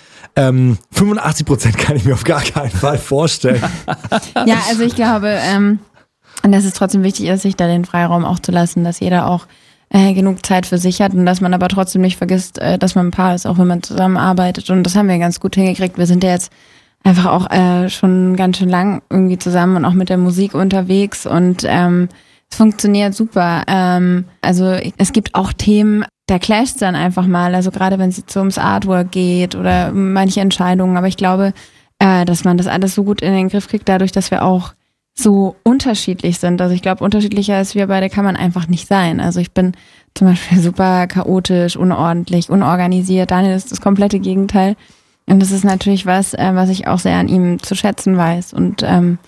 85% kann ich mir auf gar keinen Fall vorstellen. Ja, also ich glaube, dass es trotzdem wichtig ist, sich da den Freiraum auch zu lassen, dass jeder auch genug Zeit für sich hat und dass man aber trotzdem nicht vergisst, dass man ein Paar ist, auch wenn man zusammenarbeitet. Und das haben wir ganz gut hingekriegt. Wir sind ja jetzt einfach auch schon ganz schön lang irgendwie zusammen und auch mit der Musik unterwegs und es funktioniert super. Also es gibt auch Themen, da clasht es dann einfach mal, also gerade wenn es jetzt so ums Artwork geht oder manche Entscheidungen. Aber ich glaube, dass man das alles so gut in den Griff kriegt, dadurch, dass wir auch so unterschiedlich sind. Also ich glaube, unterschiedlicher als wir beide kann man einfach nicht sein. Also ich bin zum Beispiel super chaotisch, unordentlich, unorganisiert. Daniel ist das komplette Gegenteil. Und das ist natürlich was ich auch sehr an ihm zu schätzen weiß. Und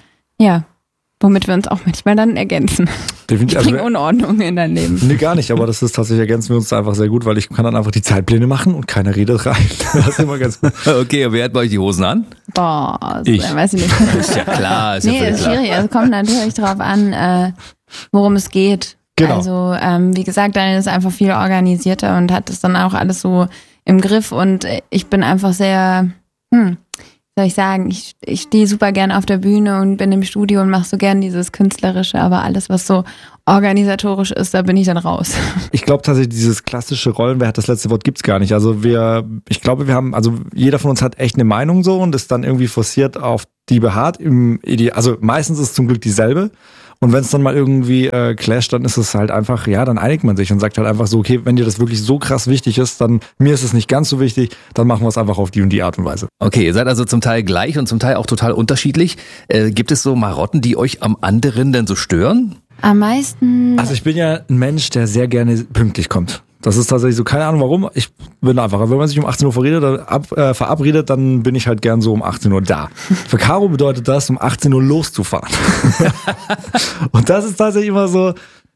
womit wir uns auch manchmal dann ergänzen. Definitiv. Ich bringe Unordnung in dein Leben. Nee, gar nicht, aber das ist tatsächlich, ergänzen wir uns einfach sehr gut, weil ich kann dann einfach die Zeitpläne machen und keiner redet rein. Das ist immer ganz gut. Okay, und wer hat bei euch die Hosen an? Boah, ich. Weiß ich nicht. Ist ja klar, ist nee, ja ist klar. schwierig. Es kommt natürlich drauf an, worum es geht. Genau. Also, wie gesagt, Daniel ist einfach viel organisierter und hat es dann auch alles so im Griff und ich bin einfach sehr, soll ich sagen, ich stehe super gerne auf der Bühne und bin im Studio und mache so gern dieses Künstlerische, aber alles, was so organisatorisch ist, da bin ich dann raus. Ich glaube tatsächlich, dieses klassische Rollen, wer hat das letzte Wort, gibt's gar nicht. Also ich glaube, jeder von uns hat echt eine Meinung so und ist dann irgendwie forciert auf die beharrt. Also meistens ist es zum Glück dieselbe. Und wenn es dann mal irgendwie clasht, dann ist es halt einfach, ja, dann einigt man sich und sagt halt einfach so, okay, wenn dir das wirklich so krass wichtig ist, dann mir ist es nicht ganz so wichtig, dann machen wir es einfach auf die und die Art und Weise. Okay, ihr seid also zum Teil gleich und zum Teil auch total unterschiedlich. Gibt es so Marotten, die euch am anderen denn so stören? Am meisten... Also ich bin ja ein Mensch, der sehr gerne pünktlich kommt. Das ist tatsächlich so, keine Ahnung warum, ich bin einfach, wenn man sich um 18 Uhr verabredet, dann bin ich halt gern so um 18 Uhr da. Für Caro bedeutet das, um 18 Uhr loszufahren. Und das ist tatsächlich immer so,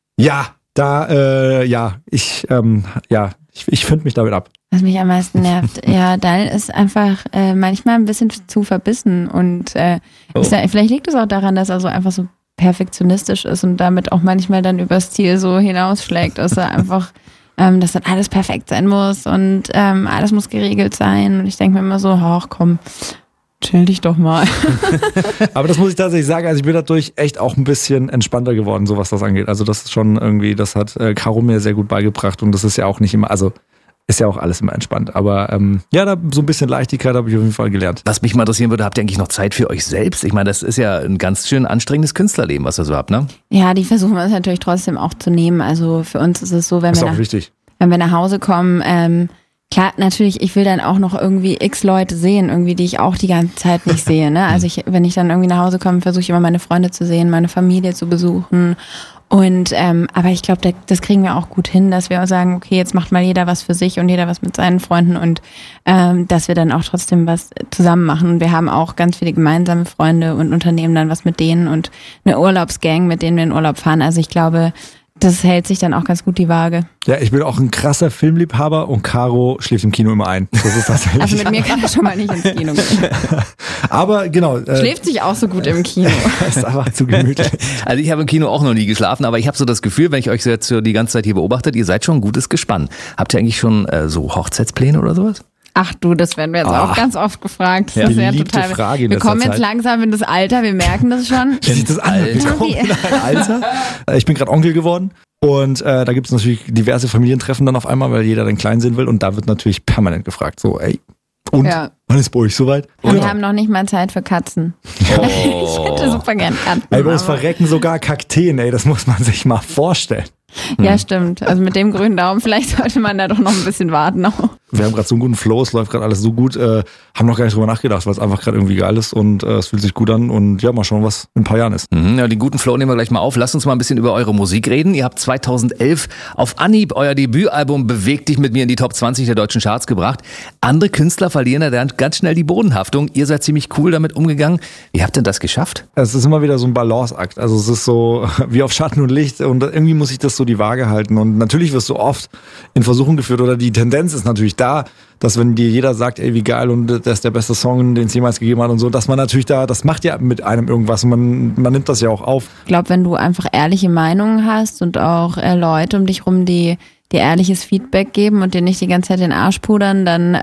ich finde mich damit ab. Was mich am meisten nervt, ja, Daniel ist einfach manchmal ein bisschen zu verbissen und vielleicht liegt es auch daran, dass er so einfach so perfektionistisch ist und damit auch manchmal dann übers Ziel so hinausschlägt, dass er einfach dass dann alles perfekt sein muss und alles muss geregelt sein. Und ich denke mir immer so, ach komm, chill dich doch mal. Aber das muss ich tatsächlich sagen, also ich bin dadurch echt auch ein bisschen entspannter geworden, so was das angeht. Also das ist schon irgendwie, das hat Caro mir sehr gut beigebracht und das ist ja auch nicht immer, also ist ja auch alles immer entspannt. Aber da so ein bisschen Leichtigkeit habe ich auf jeden Fall gelernt. Was mich mal interessieren würde, habt ihr eigentlich noch Zeit für euch selbst? Ich meine, das ist ja ein ganz schön anstrengendes Künstlerleben, was ihr so habt, ne? Ja, die versuchen wir uns natürlich trotzdem auch zu nehmen. Also für uns ist es so, wenn wir nach Hause kommen, klar, natürlich, ich will dann auch noch irgendwie x Leute sehen, irgendwie, die ich auch die ganze Zeit nicht sehe. Ne? Also wenn ich dann irgendwie nach Hause komme, versuche ich immer meine Freunde zu sehen, meine Familie zu besuchen. Und aber ich glaube, das kriegen wir auch gut hin, dass wir auch sagen, okay, jetzt macht mal jeder was für sich und jeder was mit seinen Freunden und dass wir dann auch trotzdem was zusammen machen. Und wir haben auch ganz viele gemeinsame Freunde und unternehmen dann was mit denen und eine Urlaubsgang, mit denen wir in Urlaub fahren. Also ich glaube, das hält sich dann auch ganz gut die Waage. Ja, ich bin auch ein krasser Filmliebhaber und Caro schläft im Kino immer ein. Das ist tatsächlich. Also mit mir kann er schon mal nicht ins Kino gehen. Aber genau. Schläft sich auch so gut im Kino. Das ist einfach zu gemütlich. Also ich habe im Kino auch noch nie geschlafen, aber ich habe so das Gefühl, wenn ich euch so jetzt die ganze Zeit hier beobachtet, ihr seid schon ein gutes Gespann. Habt ihr eigentlich schon so Hochzeitspläne oder sowas? Ach du, das werden wir jetzt auch ganz oft gefragt. Das ist ja total. Frage wir kommen jetzt langsam in das Alter, wir merken das schon. Wie sieht das an? Alter? Ich bin gerade Onkel geworden. Und da gibt es natürlich diverse Familientreffen dann auf einmal, weil jeder dann klein sehen will. Und da wird natürlich permanent gefragt, so, ey, und wann ist bei euch soweit? Und wir haben noch nicht mal Zeit für Katzen. Oh. Ich hätte super gern Katzen. Ey, bei uns verrecken sogar Kakteen, ey, das muss man sich mal vorstellen. Ja, stimmt. Also mit dem grünen Daumen, vielleicht sollte man da doch noch ein bisschen warten. Auch. Wir haben gerade so einen guten Flow, es läuft gerade alles so gut, haben noch gar nicht drüber nachgedacht, weil es einfach gerade irgendwie geil ist und es fühlt sich gut an und ja, mal schauen, was in ein paar Jahren ist. Ja, den guten Flow nehmen wir gleich mal auf. Lasst uns mal ein bisschen über eure Musik reden. Ihr habt 2011 auf Anhieb euer Debütalbum Beweg dich mit mir in die Top 20 der deutschen Charts gebracht. Andere Künstler verlieren da dann ganz schnell die Bodenhaftung. Ihr seid ziemlich cool damit umgegangen. Wie habt ihr das geschafft? Es ist immer wieder so ein Balanceakt. Also es ist so wie auf Schatten und Licht und irgendwie muss ich das so die Waage halten und natürlich wirst du oft in Versuchung geführt oder die Tendenz ist natürlich da, dass wenn dir jeder sagt, ey, wie geil und das ist der beste Song, den es jemals gegeben hat und so, dass man natürlich das macht ja mit einem irgendwas und man nimmt das ja auch auf. Ich glaube, wenn du einfach ehrliche Meinungen hast und auch Leute um dich rum, die dir ehrliches Feedback geben und dir nicht die ganze Zeit den Arsch pudern,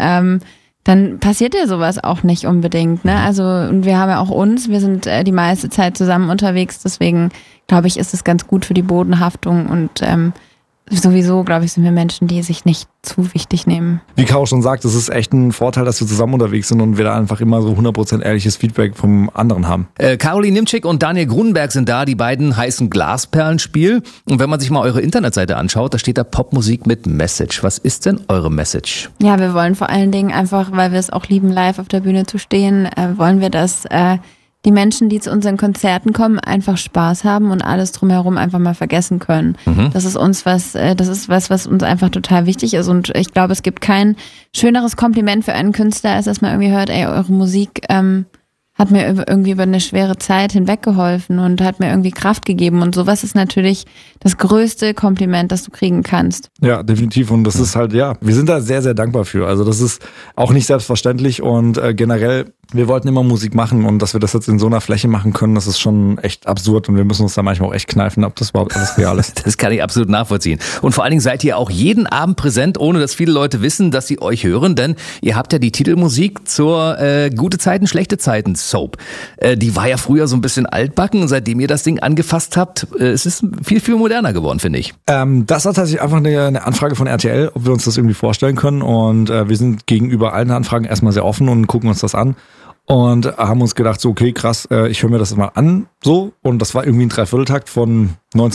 dann passiert dir sowas auch nicht unbedingt, ne? Also, und wir haben ja auch wir sind die meiste Zeit zusammen unterwegs, deswegen glaube ich, ist es ganz gut für die Bodenhaftung und sowieso, glaube ich, sind wir Menschen, die sich nicht zu wichtig nehmen. Wie Caro schon sagt, es ist echt ein Vorteil, dass wir zusammen unterwegs sind und wir da einfach immer so 100% ehrliches Feedback vom anderen haben. Caroline Nimczyk und Daniel Grunenberg sind da, die beiden heißen Glasperlenspiel. Und wenn man sich mal eure Internetseite anschaut, da steht da Popmusik mit Message. Was ist denn eure Message? Ja, wir wollen vor allen Dingen einfach, weil wir es auch lieben, live auf der Bühne zu stehen, wollen wir, dass die Menschen, die zu unseren Konzerten kommen, einfach Spaß haben und alles drumherum einfach mal vergessen können. Das ist uns was uns einfach total wichtig ist. Und ich glaube, es gibt kein schöneres Kompliment für einen Künstler, als dass man irgendwie hört, ey, eure Musik hat mir irgendwie über eine schwere Zeit hinweggeholfen und hat mir irgendwie Kraft gegeben. Und sowas ist natürlich das größte Kompliment, das du kriegen kannst. Ja, definitiv. Und das ist halt, ja, wir sind da sehr, sehr dankbar für. Also das ist auch nicht selbstverständlich und generell wir wollten immer Musik machen und dass wir das jetzt in so einer Fläche machen können, das ist schon echt absurd und wir müssen uns da manchmal auch echt kneifen, ob das überhaupt alles real ist. Das kann ich absolut nachvollziehen. Und vor allen Dingen seid ihr auch jeden Abend präsent, ohne dass viele Leute wissen, dass sie euch hören, denn ihr habt ja die Titelmusik zur Gute Zeiten, Schlechte Zeiten Soap. Die war ja früher so ein bisschen altbacken und seitdem ihr das Ding angefasst habt, es ist viel, viel moderner geworden, finde ich. Das war tatsächlich einfach eine Anfrage von RTL, ob wir uns das irgendwie vorstellen können und wir sind gegenüber allen Anfragen erstmal sehr offen und gucken uns das an. Und haben uns gedacht, so okay, krass, ich höre mir das mal an, so. Und das war irgendwie ein Dreivierteltakt von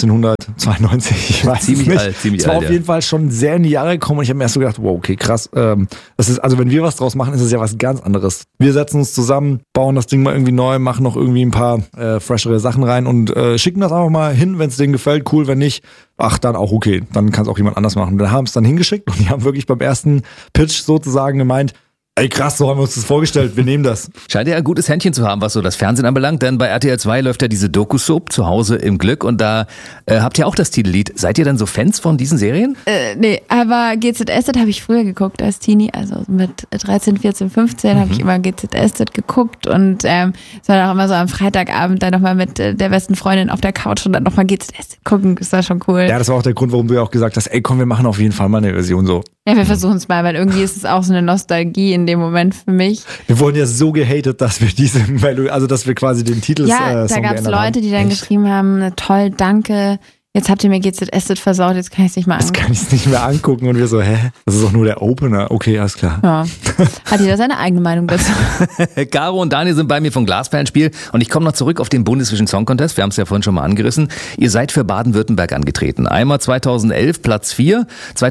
1992, ich weiß ziemlich nicht. Alt, ziemlich es war alt, auf jeden Fall schon sehr in die Jahre gekommen und ich habe mir erst so gedacht, wow, okay, krass. Das ist, also wenn wir was draus machen, ist es ja was ganz anderes. Wir setzen uns zusammen, bauen das Ding mal irgendwie neu, machen noch irgendwie ein paar freshere Sachen rein und schicken das einfach mal hin, wenn es denen gefällt, cool, wenn nicht, ach, dann auch okay, dann kann es auch jemand anders machen. Wir haben es dann hingeschickt und die haben wirklich beim ersten Pitch sozusagen gemeint, ey krass, so haben wir uns das vorgestellt, wir nehmen das. Scheint ja ein gutes Händchen zu haben, was so das Fernsehen anbelangt, denn bei RTL 2 läuft ja diese Doku-Soap zu Hause im Glück und da habt ihr auch das Titellied. Seid ihr denn so Fans von diesen Serien? Nee, aber GZSZ habe ich früher geguckt als Teenie, also mit 13, 14, 15 habe ich immer GZSZ geguckt und es war dann auch immer so am Freitagabend dann nochmal mit der besten Freundin auf der Couch und dann nochmal GZSZ gucken, ist das schon cool. Ja, das war auch der Grund, warum du ja auch gesagt hast, ey komm, wir machen auf jeden Fall mal eine Version so. Ja, wir versuchen es mal, weil irgendwie ist es auch so eine Nostalgie in dem Moment für mich. Wir wurden ja so gehatet, dass wir dass wir quasi den Titel da gab es Leute, die dann geschrieben haben, toll, danke, jetzt habt ihr mir GZSZ versaut, jetzt kann ich es nicht mehr angucken. Jetzt kann ich es nicht mehr angucken und wir so, hä? Das ist doch nur der Opener. Okay, alles klar. Ja. Hat jeder seine eigene Meinung dazu? Caro und Daniel sind bei mir vom Glasperlenspiel und ich komme noch zurück auf den Bundesvision Song Contest. Wir haben es ja vorhin schon mal angerissen. Ihr seid für Baden-Württemberg angetreten. Einmal 2011 Platz 4,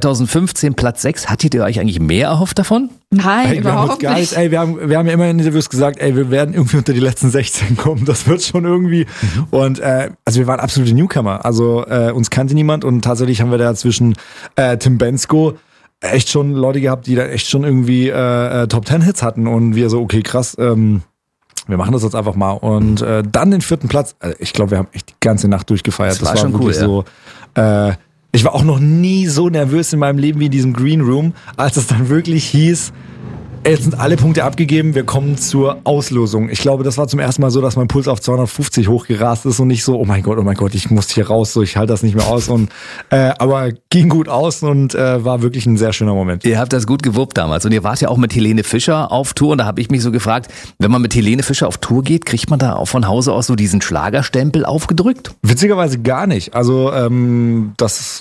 2015 Platz 6. Hattet ihr euch eigentlich mehr erhofft davon? Nein, überhaupt nicht. Ey, wir haben ja immer in Interviews gesagt, ey, wir werden irgendwie unter die letzten 16 kommen. Das wird schon irgendwie. Und also wir waren absolute Newcomer. Also uns kannte niemand und tatsächlich haben wir da zwischen Tim Bensko echt schon Leute gehabt, die da echt schon irgendwie Top-10-Hits hatten und wir so, okay, krass, wir machen das jetzt einfach mal. Und dann den 4. Platz, ich glaube, wir haben echt die ganze Nacht durchgefeiert. Das war schon wirklich cool, so. Ich war auch noch nie so nervös in meinem Leben wie in diesem Green Room, als es dann wirklich hieß, jetzt sind alle Punkte abgegeben, wir kommen zur Auslosung. Ich glaube, das war zum ersten Mal so, dass mein Puls auf 250 hochgerast ist und nicht so, oh mein Gott, ich muss hier raus, so ich halte das nicht mehr aus. Und aber ging gut aus und war wirklich ein sehr schöner Moment. Ihr habt das gut gewuppt damals und ihr wart ja auch mit Helene Fischer auf Tour und da habe ich mich so gefragt, wenn man mit Helene Fischer auf Tour geht, kriegt man da auch von Hause aus so diesen Schlagerstempel aufgedrückt? Witzigerweise gar nicht. Aber das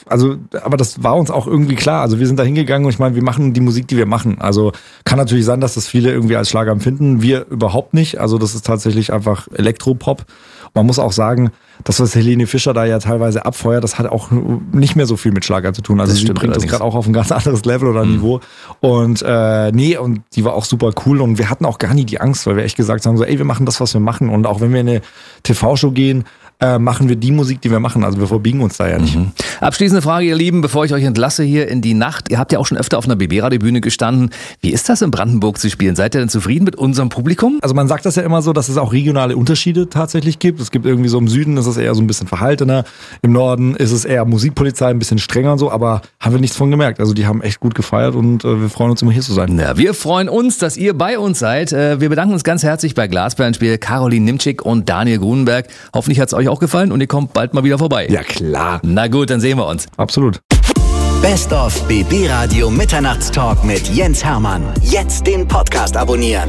war uns auch irgendwie klar. Also wir sind da hingegangen und ich meine, wir machen die Musik, die wir machen. Also kann natürlich sein, dass das viele irgendwie als Schlager empfinden. Wir überhaupt nicht. Also das ist tatsächlich einfach Elektropop. Man muss auch sagen, das, was Helene Fischer da ja teilweise abfeuert, das hat auch nicht mehr so viel mit Schlager zu tun. Also sie bringt das gerade auch auf ein ganz anderes Level oder Niveau. Und und die war auch super cool und wir hatten auch gar nie die Angst, weil wir echt gesagt haben, so ey, wir machen das, was wir machen. Und auch wenn wir in eine TV-Show gehen, machen wir die Musik, die wir machen. Also wir verbiegen uns da ja nicht. Abschließende Frage, ihr Lieben, bevor ich euch entlasse hier in die Nacht. Ihr habt ja auch schon öfter auf einer BB-Radio-Bühne gestanden. Wie ist das in Brandenburg zu spielen? Seid ihr denn zufrieden mit unserem Publikum? Also man sagt das ja immer so, dass es auch regionale Unterschiede tatsächlich gibt. Es gibt irgendwie so im Süden ist es eher so ein bisschen verhaltener. Im Norden ist es eher Musikpolizei, ein bisschen strenger und so. Aber haben wir nichts von gemerkt. Also die haben echt gut gefeiert und wir freuen uns immer hier zu sein. Ja, wir freuen uns, dass ihr bei uns seid. Wir bedanken uns ganz herzlich bei Glasperlenspiel Caroline Nimczyk und Daniel Grunenberg. Hoffentlich hat es euch auch gefallen und ihr kommt bald mal wieder vorbei. Ja klar. Na gut, dann sehen wir uns. Absolut. Best of BB Radio Mitternachtstalk mit Jens Hermann. Jetzt den Podcast abonnieren.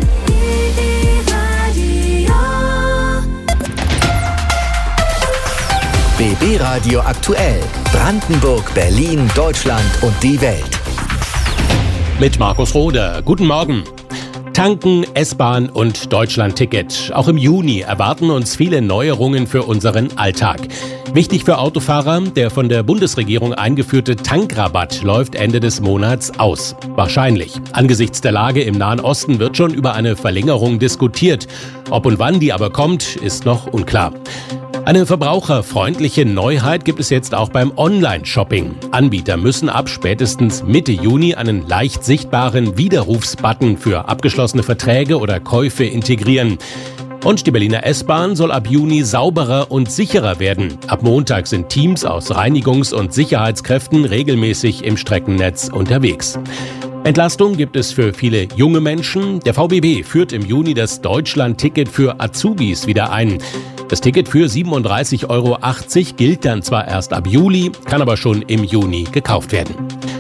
BB Radio aktuell. Brandenburg, Berlin, Deutschland und die Welt. Mit Markus Rohde. Guten Morgen. Tanken, S-Bahn und Deutschland-Ticket. Auch im Juni erwarten uns viele Neuerungen für unseren Alltag. Wichtig für Autofahrer, der von der Bundesregierung eingeführte Tankrabatt läuft Ende des Monats aus. Wahrscheinlich. Angesichts der Lage im Nahen Osten wird schon über eine Verlängerung diskutiert. Ob und wann die aber kommt, ist noch unklar. Eine verbraucherfreundliche Neuheit gibt es jetzt auch beim Online-Shopping. Anbieter müssen ab spätestens Mitte Juni einen leicht sichtbaren Widerrufsbutton für abgeschlossene Verträge oder Käufe integrieren. Und die Berliner S-Bahn soll ab Juni sauberer und sicherer werden. Ab Montag sind Teams aus Reinigungs- und Sicherheitskräften regelmäßig im Streckennetz unterwegs. Entlastung gibt es für viele junge Menschen. Der VBB führt im Juni das Deutschland-Ticket für Azubis wieder ein. Das Ticket für 37,80 € gilt dann zwar erst ab Juli, kann aber schon im Juni gekauft werden.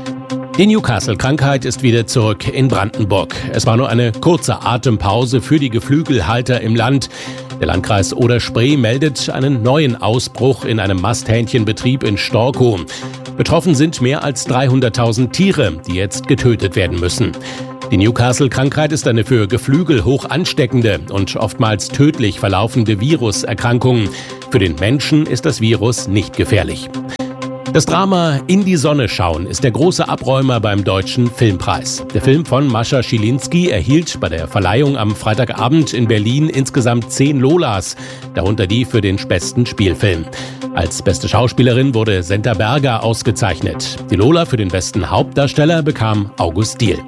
Die Newcastle-Krankheit ist wieder zurück in Brandenburg. Es war nur eine kurze Atempause für die Geflügelhalter im Land. Der Landkreis Oder-Spree meldet einen neuen Ausbruch in einem Masthähnchenbetrieb in Storkow. Betroffen sind mehr als 300.000 Tiere, die jetzt getötet werden müssen. Die Newcastle-Krankheit ist eine für Geflügel hoch ansteckende und oftmals tödlich verlaufende Viruserkrankung. Für den Menschen ist das Virus nicht gefährlich. Das Drama In die Sonne schauen ist der große Abräumer beim Deutschen Filmpreis. Der Film von Mascha Schilinski erhielt bei der Verleihung am Freitagabend in Berlin insgesamt 10 Lolas, darunter die für den besten Spielfilm. Als beste Schauspielerin wurde Senta Berger ausgezeichnet. Die Lola für den besten Hauptdarsteller bekam August Diehl.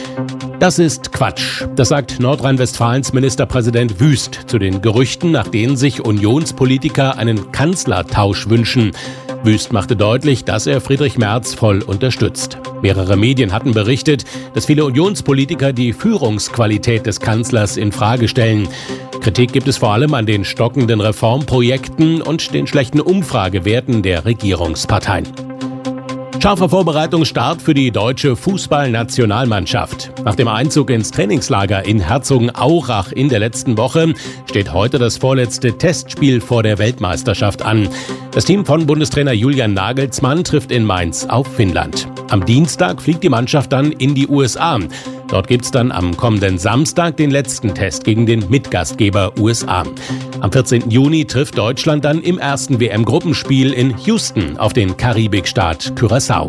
Das ist Quatsch, das sagt Nordrhein-Westfalens Ministerpräsident Wüst zu den Gerüchten, nach denen sich Unionspolitiker einen Kanzlertausch wünschen. Wüst machte deutlich, dass er Friedrich Merz voll unterstützt. Mehrere Medien hatten berichtet, dass viele Unionspolitiker die Führungsqualität des Kanzlers in Frage stellen. Kritik gibt es vor allem an den stockenden Reformprojekten und den schlechten Umfragewerten der Regierungsparteien. Scharfer Vorbereitungsstart für die deutsche Fußballnationalmannschaft. Nach dem Einzug ins Trainingslager in Herzogenaurach in der letzten Woche steht heute das vorletzte Testspiel vor der Weltmeisterschaft an. Das Team von Bundestrainer Julian Nagelsmann trifft in Mainz auf Finnland. Am Dienstag fliegt die Mannschaft dann in die USA. Dort gibt's dann am kommenden Samstag den letzten Test gegen den Mitgastgeber USA. Am 14. Juni trifft Deutschland dann im ersten WM-Gruppenspiel in Houston auf den Karibikstaat Curaçao.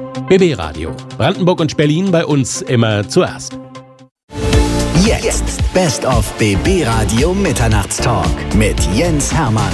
BB Radio. Brandenburg und Berlin bei uns immer zuerst. Jetzt Best of BB Radio Mitternachtstalk mit Jens Hermann.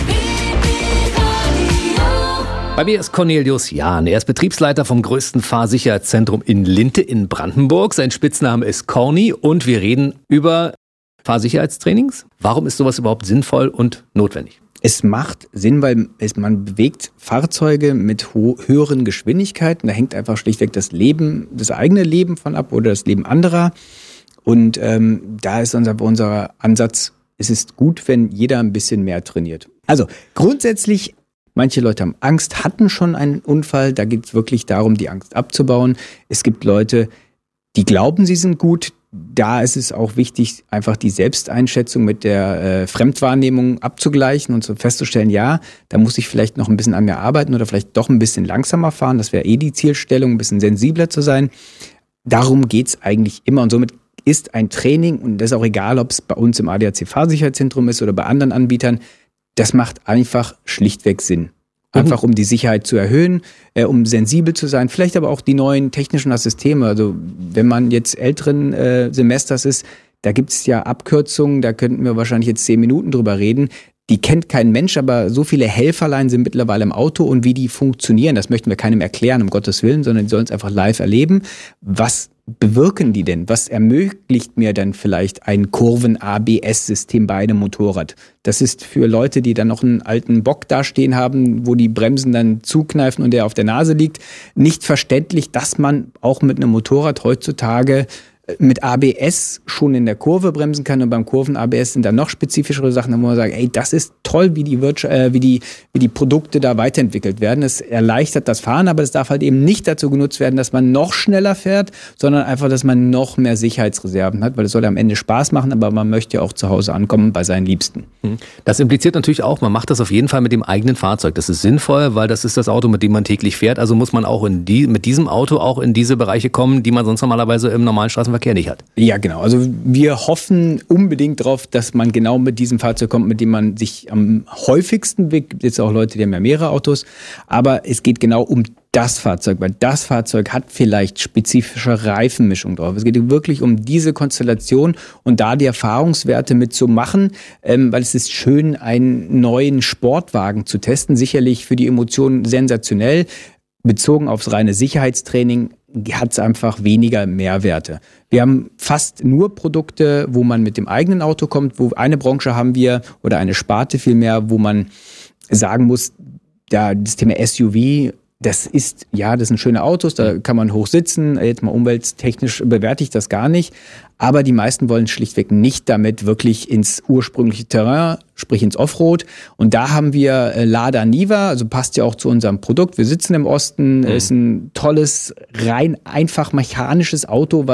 Bei mir ist Cornelius Jahn. Er ist Betriebsleiter vom größten Fahrsicherheitszentrum in Linte in Brandenburg. Sein Spitzname ist Corny und wir reden über Fahrsicherheitstrainings. Warum ist sowas überhaupt sinnvoll und notwendig? Es macht Sinn, weil man bewegt Fahrzeuge mit höheren Geschwindigkeiten. Da hängt einfach schlichtweg das eigene Leben von ab oder das Leben anderer. Und da ist unser Ansatz, es ist gut, wenn jeder ein bisschen mehr trainiert. Also grundsätzlich, manche Leute haben Angst, hatten schon einen Unfall. Da geht es wirklich darum, die Angst abzubauen. Es gibt Leute, die glauben, sie sind gut. Da ist es auch wichtig, einfach die Selbsteinschätzung mit der Fremdwahrnehmung abzugleichen und so festzustellen, ja, da muss ich vielleicht noch ein bisschen an mir arbeiten oder vielleicht doch ein bisschen langsamer fahren. Das wäre die Zielstellung, ein bisschen sensibler zu sein. Darum geht's eigentlich immer und somit ist ein Training, und das ist auch egal, ob es bei uns im ADAC-Fahrsicherheitszentrum ist oder bei anderen Anbietern, das macht einfach schlichtweg Sinn. Einfach um die Sicherheit zu erhöhen, um sensibel zu sein, vielleicht aber auch die neuen technischen Systeme. Also wenn man jetzt älteren Semesters ist, da gibt es ja Abkürzungen, da könnten wir wahrscheinlich jetzt 10 Minuten drüber reden. Die kennt kein Mensch, aber so viele Helferlein sind mittlerweile im Auto und wie die funktionieren, das möchten wir keinem erklären, um Gottes Willen, sondern die sollen es einfach live erleben. Was bewirken die denn? Was ermöglicht mir dann vielleicht ein Kurven-ABS-System bei einem Motorrad? Das ist für Leute, die dann noch einen alten Bock dastehen haben, wo die Bremsen dann zukneifen und der auf der Nase liegt, nicht verständlich, dass man auch mit einem Motorrad heutzutage mit ABS schon in der Kurve bremsen kann, und beim Kurven-ABS sind dann noch spezifischere Sachen, da muss man sagen, ey, das ist toll, wie die Produkte da weiterentwickelt werden. Es erleichtert das Fahren, aber es darf halt eben nicht dazu genutzt werden, dass man noch schneller fährt, sondern einfach, dass man noch mehr Sicherheitsreserven hat, weil es soll am Ende Spaß machen, aber man möchte ja auch zu Hause ankommen bei seinen Liebsten. Das impliziert natürlich auch, man macht das auf jeden Fall mit dem eigenen Fahrzeug. Das ist sinnvoll, weil das ist das Auto, mit dem man täglich fährt. Also muss man auch mit diesem Auto auch in diese Bereiche kommen, die man sonst normalerweise im normalen Straßenverkehr nicht hat. Ja, genau. Also wir hoffen unbedingt darauf, dass man genau mit diesem Fahrzeug kommt, mit dem man sich am häufigsten bewegt. Es gibt jetzt auch Leute, die haben ja mehrere Autos. Aber es geht genau um das Fahrzeug, weil das Fahrzeug hat vielleicht spezifische Reifenmischung drauf. Es geht wirklich um diese Konstellation und da die Erfahrungswerte mitzumachen, weil es ist schön, einen neuen Sportwagen zu testen. Sicherlich für die Emotionen sensationell. Bezogen aufs reine Sicherheitstraining hat es einfach weniger Mehrwerte. Wir haben fast nur Produkte, wo man mit dem eigenen Auto kommt, wo eine Branche haben wir oder eine Sparte vielmehr, wo man sagen muss, das Thema SUV, das sind schöne Autos, da kann man hoch sitzen, jetzt mal umwelttechnisch bewerte ich das gar nicht, aber die meisten wollen schlichtweg nicht damit wirklich ins ursprüngliche Terrain, sprich ins Offroad, und da haben wir Lada Niva, also passt ja auch zu unserem Produkt, wir sitzen im Osten, ist ein tolles, rein einfach mechanisches Auto,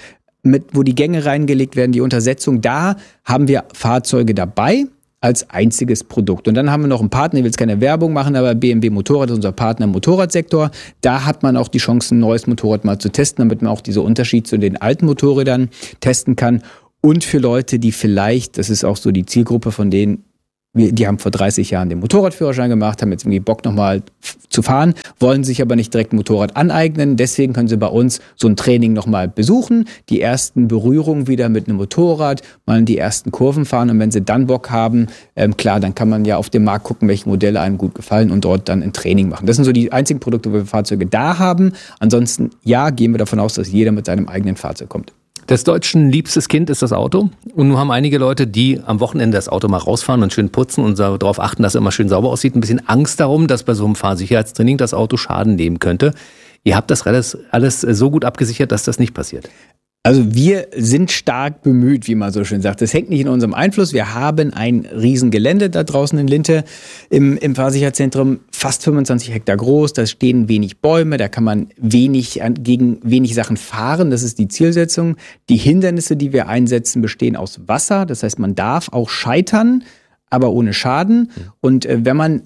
wo die Gänge reingelegt werden, die Untersetzung, da haben wir Fahrzeuge dabei, als einziges Produkt. Und dann haben wir noch einen Partner, ich will jetzt keine Werbung machen, aber BMW Motorrad ist unser Partner im Motorradsektor. Da hat man auch die Chance, ein neues Motorrad mal zu testen, damit man auch diesen Unterschied zu den alten Motorrädern testen kann. Und für Leute, die vielleicht, das ist auch so die Zielgruppe von denen, die haben vor 30 Jahren den Motorradführerschein gemacht, haben jetzt irgendwie Bock nochmal zu fahren, wollen sich aber nicht direkt ein Motorrad aneignen. Deswegen können sie bei uns so ein Training nochmal besuchen, die ersten Berührungen wieder mit einem Motorrad, mal die ersten Kurven fahren, und wenn sie dann Bock haben, klar, dann kann man ja auf dem Markt gucken, welche Modelle einem gut gefallen und dort dann ein Training machen. Das sind so die einzigen Produkte, wo wir Fahrzeuge da haben. Ansonsten, ja, gehen wir davon aus, dass jeder mit seinem eigenen Fahrzeug kommt. Des Deutschen liebstes Kind ist das Auto. Und nun haben einige Leute, die am Wochenende das Auto mal rausfahren und schön putzen und darauf achten, dass es immer schön sauber aussieht, ein bisschen Angst darum, dass bei so einem Fahrsicherheitstraining das Auto Schaden nehmen könnte. Ihr habt das alles so gut abgesichert, dass das nicht passiert. Also wir sind stark bemüht, wie man so schön sagt. Das hängt nicht in unserem Einfluss. Wir haben ein Riesengelände da draußen in Linte im Fahrsicherheitszentrum, fast 25 Hektar groß. Da stehen wenig Bäume, da kann man gegen wenig Sachen fahren. Das ist die Zielsetzung. Die Hindernisse, die wir einsetzen, bestehen aus Wasser. Das heißt, man darf auch scheitern, aber ohne Schaden. Und wenn man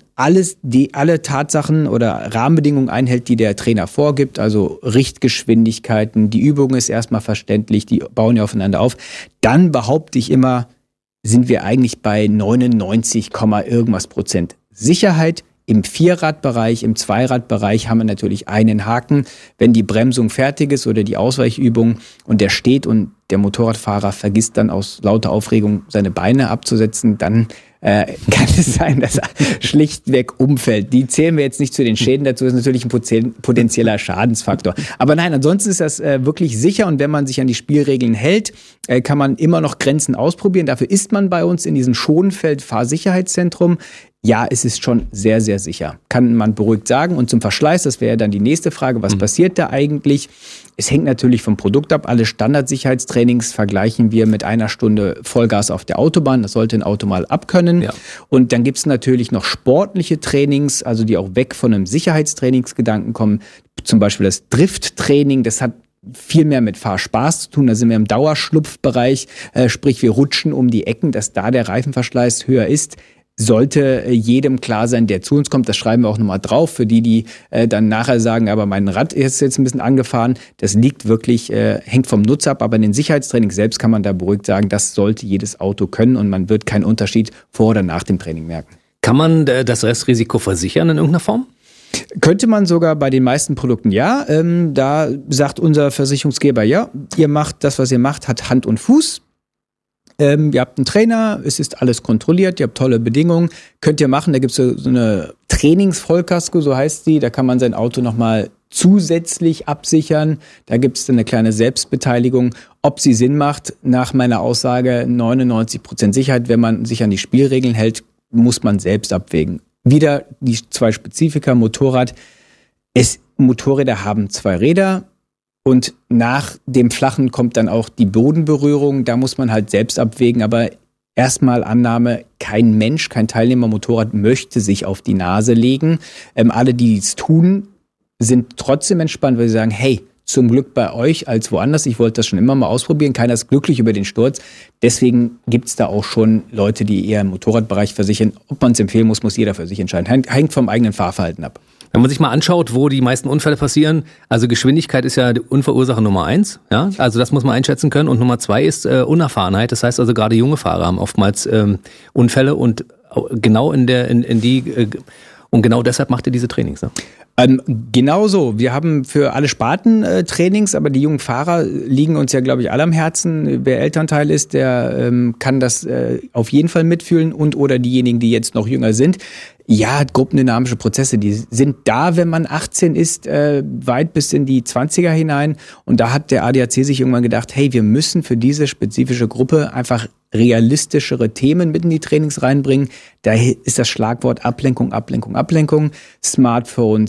alle Tatsachen oder Rahmenbedingungen einhält, die der Trainer vorgibt, also Richtgeschwindigkeiten, die Übung ist erstmal verständlich, die bauen ja aufeinander auf, dann behaupte ich immer, sind wir eigentlich bei 99, irgendwas Prozent Sicherheit. Im Vierradbereich, im Zweiradbereich haben wir natürlich einen Haken. Wenn die Bremsung fertig ist oder die Ausweichübung und der steht und der Motorradfahrer vergisst dann aus lauter Aufregung seine Beine abzusetzen, dann kann es sein, dass er schlichtweg umfällt. Die zählen wir jetzt nicht zu den Schäden dazu, das ist natürlich ein potenzieller Schadensfaktor. Aber nein, ansonsten ist das wirklich sicher, und wenn man sich an die Spielregeln hält, kann man immer noch Grenzen ausprobieren. Dafür ist man bei uns in diesem Schonfeld Fahrsicherheitszentrum. Ja, es ist schon sehr, sehr sicher. Kann man beruhigt sagen. Und zum Verschleiß, das wäre dann die nächste Frage, was passiert da eigentlich? Es hängt natürlich vom Produkt ab. Alle Standardsicherheitstrainings vergleichen wir mit 1 Stunde Vollgas auf der Autobahn. Das sollte ein Auto mal abkönnen. Ja. Und dann gibt es natürlich noch sportliche Trainings, also die auch weg von einem Sicherheitstrainingsgedanken kommen. Zum Beispiel das Drifttraining, das hat viel mehr mit Fahrspaß zu tun. Da sind wir im Dauerschlupfbereich, sprich wir rutschen um die Ecken, dass da der Reifenverschleiß höher ist. Sollte jedem klar sein, der zu uns kommt, das schreiben wir auch nochmal drauf, für die dann nachher sagen, aber mein Rad ist jetzt ein bisschen angefahren. Das liegt wirklich, hängt vom Nutzer ab, aber in den Sicherheitstraining selbst kann man da beruhigt sagen, das sollte jedes Auto können, und man wird keinen Unterschied vor oder nach dem Training merken. Kann man das Restrisiko versichern in irgendeiner Form? Könnte man sogar bei den meisten Produkten, ja. Da sagt unser Versicherungsgeber, ja, ihr macht das, was ihr macht, hat Hand und Fuß. Ihr habt einen Trainer, es ist alles kontrolliert, ihr habt tolle Bedingungen, könnt ihr machen. Da gibt es so eine Trainingsvollkasko, so heißt sie, da kann man sein Auto nochmal zusätzlich absichern. Da gibt es dann eine kleine Selbstbeteiligung. Ob sie Sinn macht, nach meiner Aussage 99% Sicherheit, wenn man sich an die Spielregeln hält, muss man selbst abwägen. Wieder die 2 Spezifika, Motorrad. Motorräder haben 2 Räder. Und nach dem Flachen kommt dann auch die Bodenberührung. Da muss man halt selbst abwägen. Aber erstmal Annahme, kein Mensch, kein Teilnehmer Motorrad möchte sich auf die Nase legen. Alle, die es tun, sind trotzdem entspannt, weil sie sagen, hey, zum Glück bei euch als woanders. Ich wollte das schon immer mal ausprobieren. Keiner ist glücklich über den Sturz. Deswegen gibt es da auch schon Leute, die eher im Motorradbereich versichern. Ob man es empfehlen muss jeder für sich entscheiden. Hängt vom eigenen Fahrverhalten ab. Wenn man sich mal anschaut, wo die meisten Unfälle passieren, also Geschwindigkeit ist ja die Unverursacher Nummer 1, ja, also das muss man einschätzen können, und Nummer 2 ist Unerfahrenheit, das heißt also gerade junge Fahrer haben oftmals Unfälle, und genau und genau deshalb macht ihr diese Trainings, ne? Genau so. Wir haben für alle Sparten Trainings, aber die jungen Fahrer liegen uns ja, glaube ich, alle am Herzen. Wer Elternteil ist, der kann das auf jeden Fall mitfühlen, und oder diejenigen, die jetzt noch jünger sind. Ja, gruppendynamische Prozesse, die sind da, wenn man 18 ist, weit bis in die 20er hinein. Und da hat der ADAC sich irgendwann gedacht, hey, wir müssen für diese spezifische Gruppe einfach realistischere Themen mit in die Trainings reinbringen. Da ist das Schlagwort Ablenkung, Ablenkung, Ablenkung. Smartphones,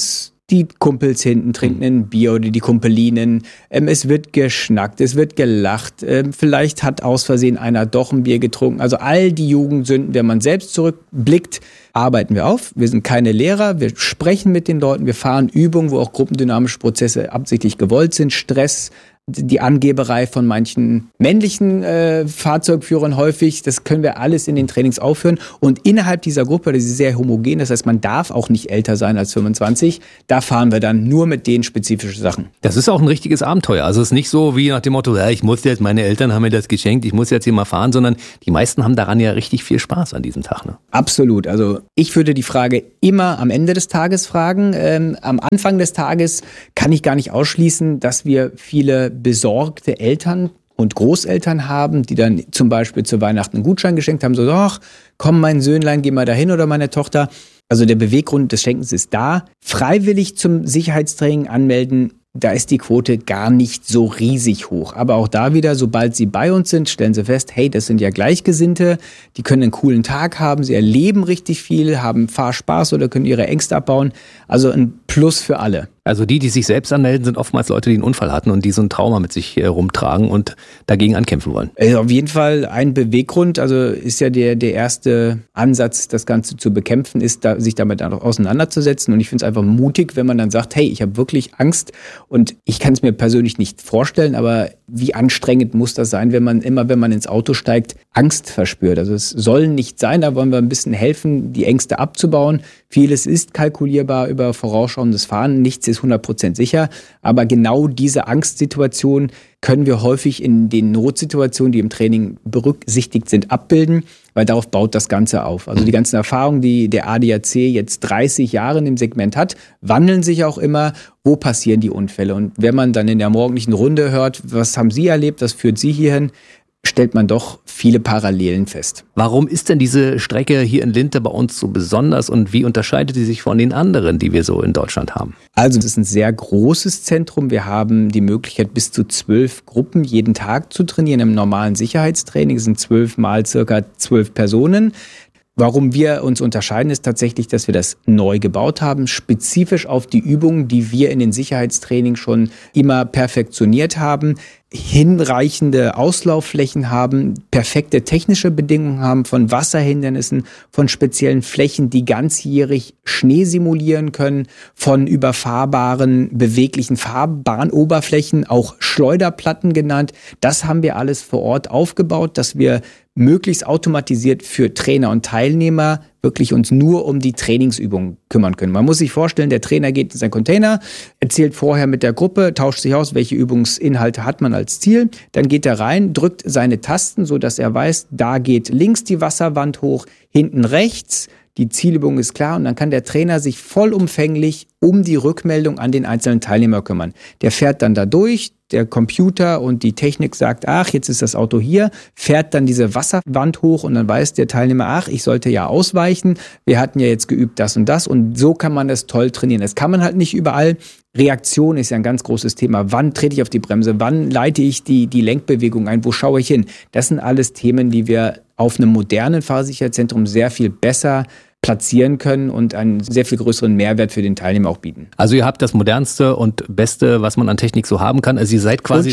Die Kumpels hinten trinken ein Bier oder die Kumpelinen. Es wird geschnackt, es wird gelacht. Vielleicht hat aus Versehen einer doch ein Bier getrunken. Also all die Jugendsünden, wenn man selbst zurückblickt, arbeiten wir auf. Wir sind keine Lehrer, wir sprechen mit den Leuten, wir fahren Übungen, wo auch gruppendynamische Prozesse absichtlich gewollt sind. Stress, die Angeberei von manchen männlichen Fahrzeugführern häufig, das können wir alles in den Trainings aufführen. Und innerhalb dieser Gruppe, das ist sehr homogen, das heißt, man darf auch nicht älter sein als 25, da fahren wir dann nur mit denen spezifische Sachen. Das ist auch ein richtiges Abenteuer. Also es ist nicht so wie nach dem Motto, ja, ich muss jetzt, meine Eltern haben mir das geschenkt, ich muss jetzt hier mal fahren, sondern die meisten haben daran ja richtig viel Spaß an diesem Tag. Ne? Absolut. Also ich würde die Frage immer am Ende des Tages fragen. Am Anfang des Tages kann ich gar nicht ausschließen, dass wir viele besorgte Eltern und Großeltern haben, die dann zum Beispiel zu Weihnachten einen Gutschein geschenkt haben, so, ach, komm mein Söhnlein, geh mal dahin oder meine Tochter. Also der Beweggrund des Schenkens ist da. Freiwillig zum Sicherheitstraining anmelden, da ist die Quote gar nicht so riesig hoch. Aber auch da wieder, sobald sie bei uns sind, stellen sie fest, hey, das sind ja Gleichgesinnte, die können einen coolen Tag haben, sie erleben richtig viel, haben Fahrspaß oder können ihre Ängste abbauen. Also ein Plus für alle. Also die sich selbst anmelden, sind oftmals Leute, die einen Unfall hatten und die so ein Trauma mit sich rumtragen und dagegen ankämpfen wollen. Auf jeden Fall ein Beweggrund, also ist ja der erste Ansatz, das Ganze zu bekämpfen, ist, sich damit auseinanderzusetzen. Und ich finde es einfach mutig, wenn man dann sagt, hey, ich habe wirklich Angst und ich kann es mir persönlich nicht vorstellen, aber wie anstrengend muss das sein, wenn man ins Auto steigt, Angst verspürt. Also es soll nicht sein, da wollen wir ein bisschen helfen, die Ängste abzubauen. Vieles ist kalkulierbar über vorausschauendes Fahren, nichts ist 100% sicher, aber genau diese Angstsituation können wir häufig in den Notsituationen, die im Training berücksichtigt sind, abbilden, weil darauf baut das Ganze auf. Also die ganzen Erfahrungen, die der ADAC jetzt 30 Jahre in dem Segment hat, wandeln sich auch immer, wo passieren die Unfälle. Und wenn man dann in der morgendlichen Runde hört, was haben Sie erlebt, was führt Sie hierhin, stellt man doch viele Parallelen fest. Warum ist denn diese Strecke hier in Linte bei uns so besonders und wie unterscheidet sie sich von den anderen, die wir so in Deutschland haben? Also es ist ein sehr großes Zentrum. Wir haben die Möglichkeit, bis zu 12 Gruppen jeden Tag zu trainieren im normalen Sicherheitstraining. Es sind 12 mal circa 12 Personen. Warum wir uns unterscheiden, ist tatsächlich, dass wir das neu gebaut haben, spezifisch auf die Übungen, die wir in den Sicherheitstraining schon immer perfektioniert haben, hinreichende Auslaufflächen haben, perfekte technische Bedingungen haben, von Wasserhindernissen, von speziellen Flächen, die ganzjährig Schnee simulieren können, von überfahrbaren, beweglichen Fahrbahnoberflächen, auch Schleuderplatten genannt. Das haben wir alles vor Ort aufgebaut, dass wir möglichst automatisiert für Trainer und Teilnehmer wirklich uns nur um die Trainingsübungen kümmern können. Man muss sich vorstellen, der Trainer geht in seinen Container, erzählt vorher mit der Gruppe, tauscht sich aus, welche Übungsinhalte hat man als Ziel. Dann geht er rein, drückt seine Tasten, so dass er weiß, da geht links die Wasserwand hoch, hinten rechts. Die Zielübung ist klar und dann kann der Trainer sich vollumfänglich um die Rückmeldung an den einzelnen Teilnehmer kümmern. Der fährt dann da durch, der Computer und die Technik sagt, ach, jetzt ist das Auto hier, fährt dann diese Wasserwand hoch und dann weiß der Teilnehmer, ach, ich sollte ja ausweichen, wir hatten ja jetzt geübt das und das und so kann man das toll trainieren. Das kann man halt nicht überall. Reaktion ist ja ein ganz großes Thema. Wann trete ich auf die Bremse? Wann leite ich die Lenkbewegung ein? Wo schaue ich hin? Das sind alles Themen, die wir auf einem modernen Fahrsicherheitszentrum sehr viel besser platzieren können und einen sehr viel größeren Mehrwert für den Teilnehmer auch bieten. Also ihr habt das modernste und beste, was man an Technik so haben kann. Also ihr seid quasi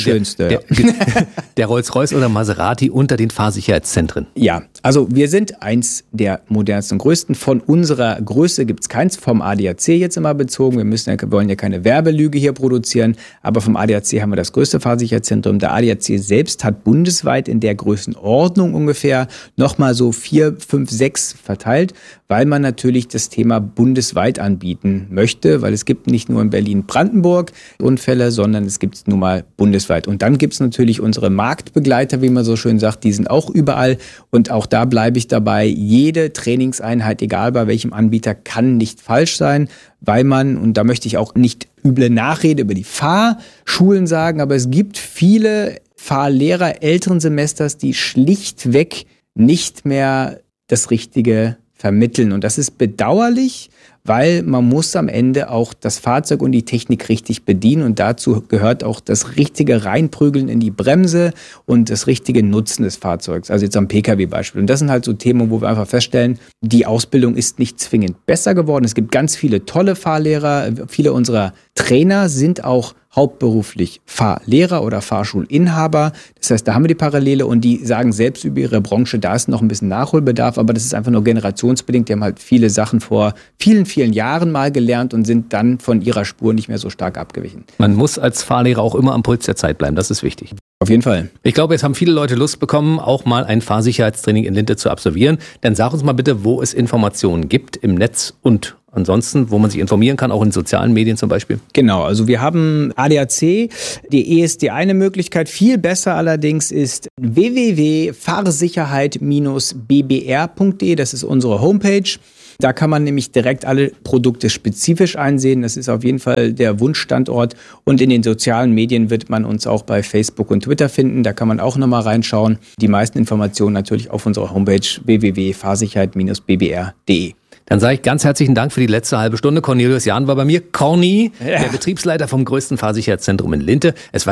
der Rolls-Royce oder Maserati unter den Fahrsicherheitszentren. Ja, also wir sind eins der modernsten und größten. Von unserer Größe gibt es keins, vom ADAC jetzt immer bezogen. Wir wollen ja keine Werbelüge hier produzieren, aber vom ADAC haben wir das größte Fahrsicherheitszentrum. Der ADAC selbst hat bundesweit in der Größenordnung ungefähr nochmal so 4, 5, 6 verteilt, weil man natürlich das Thema bundesweit anbieten möchte, weil es gibt nicht nur in Berlin-Brandenburg Unfälle, sondern es gibt es nun mal bundesweit. Und dann gibt es natürlich unsere Marktbegleiter, wie man so schön sagt, die sind auch überall und auch da bleibe ich dabei, jede Trainingseinheit, egal bei welchem Anbieter, kann nicht falsch sein, weil man, und da möchte ich auch nicht üble Nachrede über die Fahrschulen sagen, aber es gibt viele Fahrlehrer älteren Semesters, die schlichtweg nicht mehr das richtige vermitteln. Und das ist bedauerlich, weil man muss am Ende auch das Fahrzeug und die Technik richtig bedienen und dazu gehört auch das richtige Reinprügeln in die Bremse und das richtige Nutzen des Fahrzeugs, also jetzt am Pkw-Beispiel. Und das sind halt so Themen, wo wir einfach feststellen, die Ausbildung ist nicht zwingend besser geworden. Es gibt ganz viele tolle Fahrlehrer, viele unserer Trainer sind auch hauptberuflich Fahrlehrer oder Fahrschulinhaber. Das heißt, da haben wir die Parallele und die sagen selbst über ihre Branche, da ist noch ein bisschen Nachholbedarf, aber das ist einfach nur generationsbedingt. Die haben halt viele Sachen vor vielen, vielen Jahren mal gelernt und sind dann von ihrer Spur nicht mehr so stark abgewichen. Man muss als Fahrlehrer auch immer am Puls der Zeit bleiben, das ist wichtig. Auf jeden Fall. Ich glaube, jetzt haben viele Leute Lust bekommen, auch mal ein Fahrsicherheitstraining in Linte zu absolvieren. Dann sag uns mal bitte, wo es Informationen gibt im Netz und ansonsten, wo man sich informieren kann, auch in sozialen Medien zum Beispiel. Genau, also wir haben ADAC, die ist die eine Möglichkeit. Viel besser allerdings ist www.fahrsicherheit-bbr.de, das ist unsere Homepage. Da kann man nämlich direkt alle Produkte spezifisch einsehen. Das ist auf jeden Fall der Wunschstandort. Und in den sozialen Medien wird man uns auch bei Facebook und Twitter finden. Da kann man auch nochmal reinschauen. Die meisten Informationen natürlich auf unserer Homepage www.fahrsicherheit-bbr.de. Dann sage ich ganz herzlichen Dank für die letzte halbe Stunde. Cornelius Jahn war bei mir. Corny, der Betriebsleiter vom größten Fahrsicherheitszentrum in Linte. Es war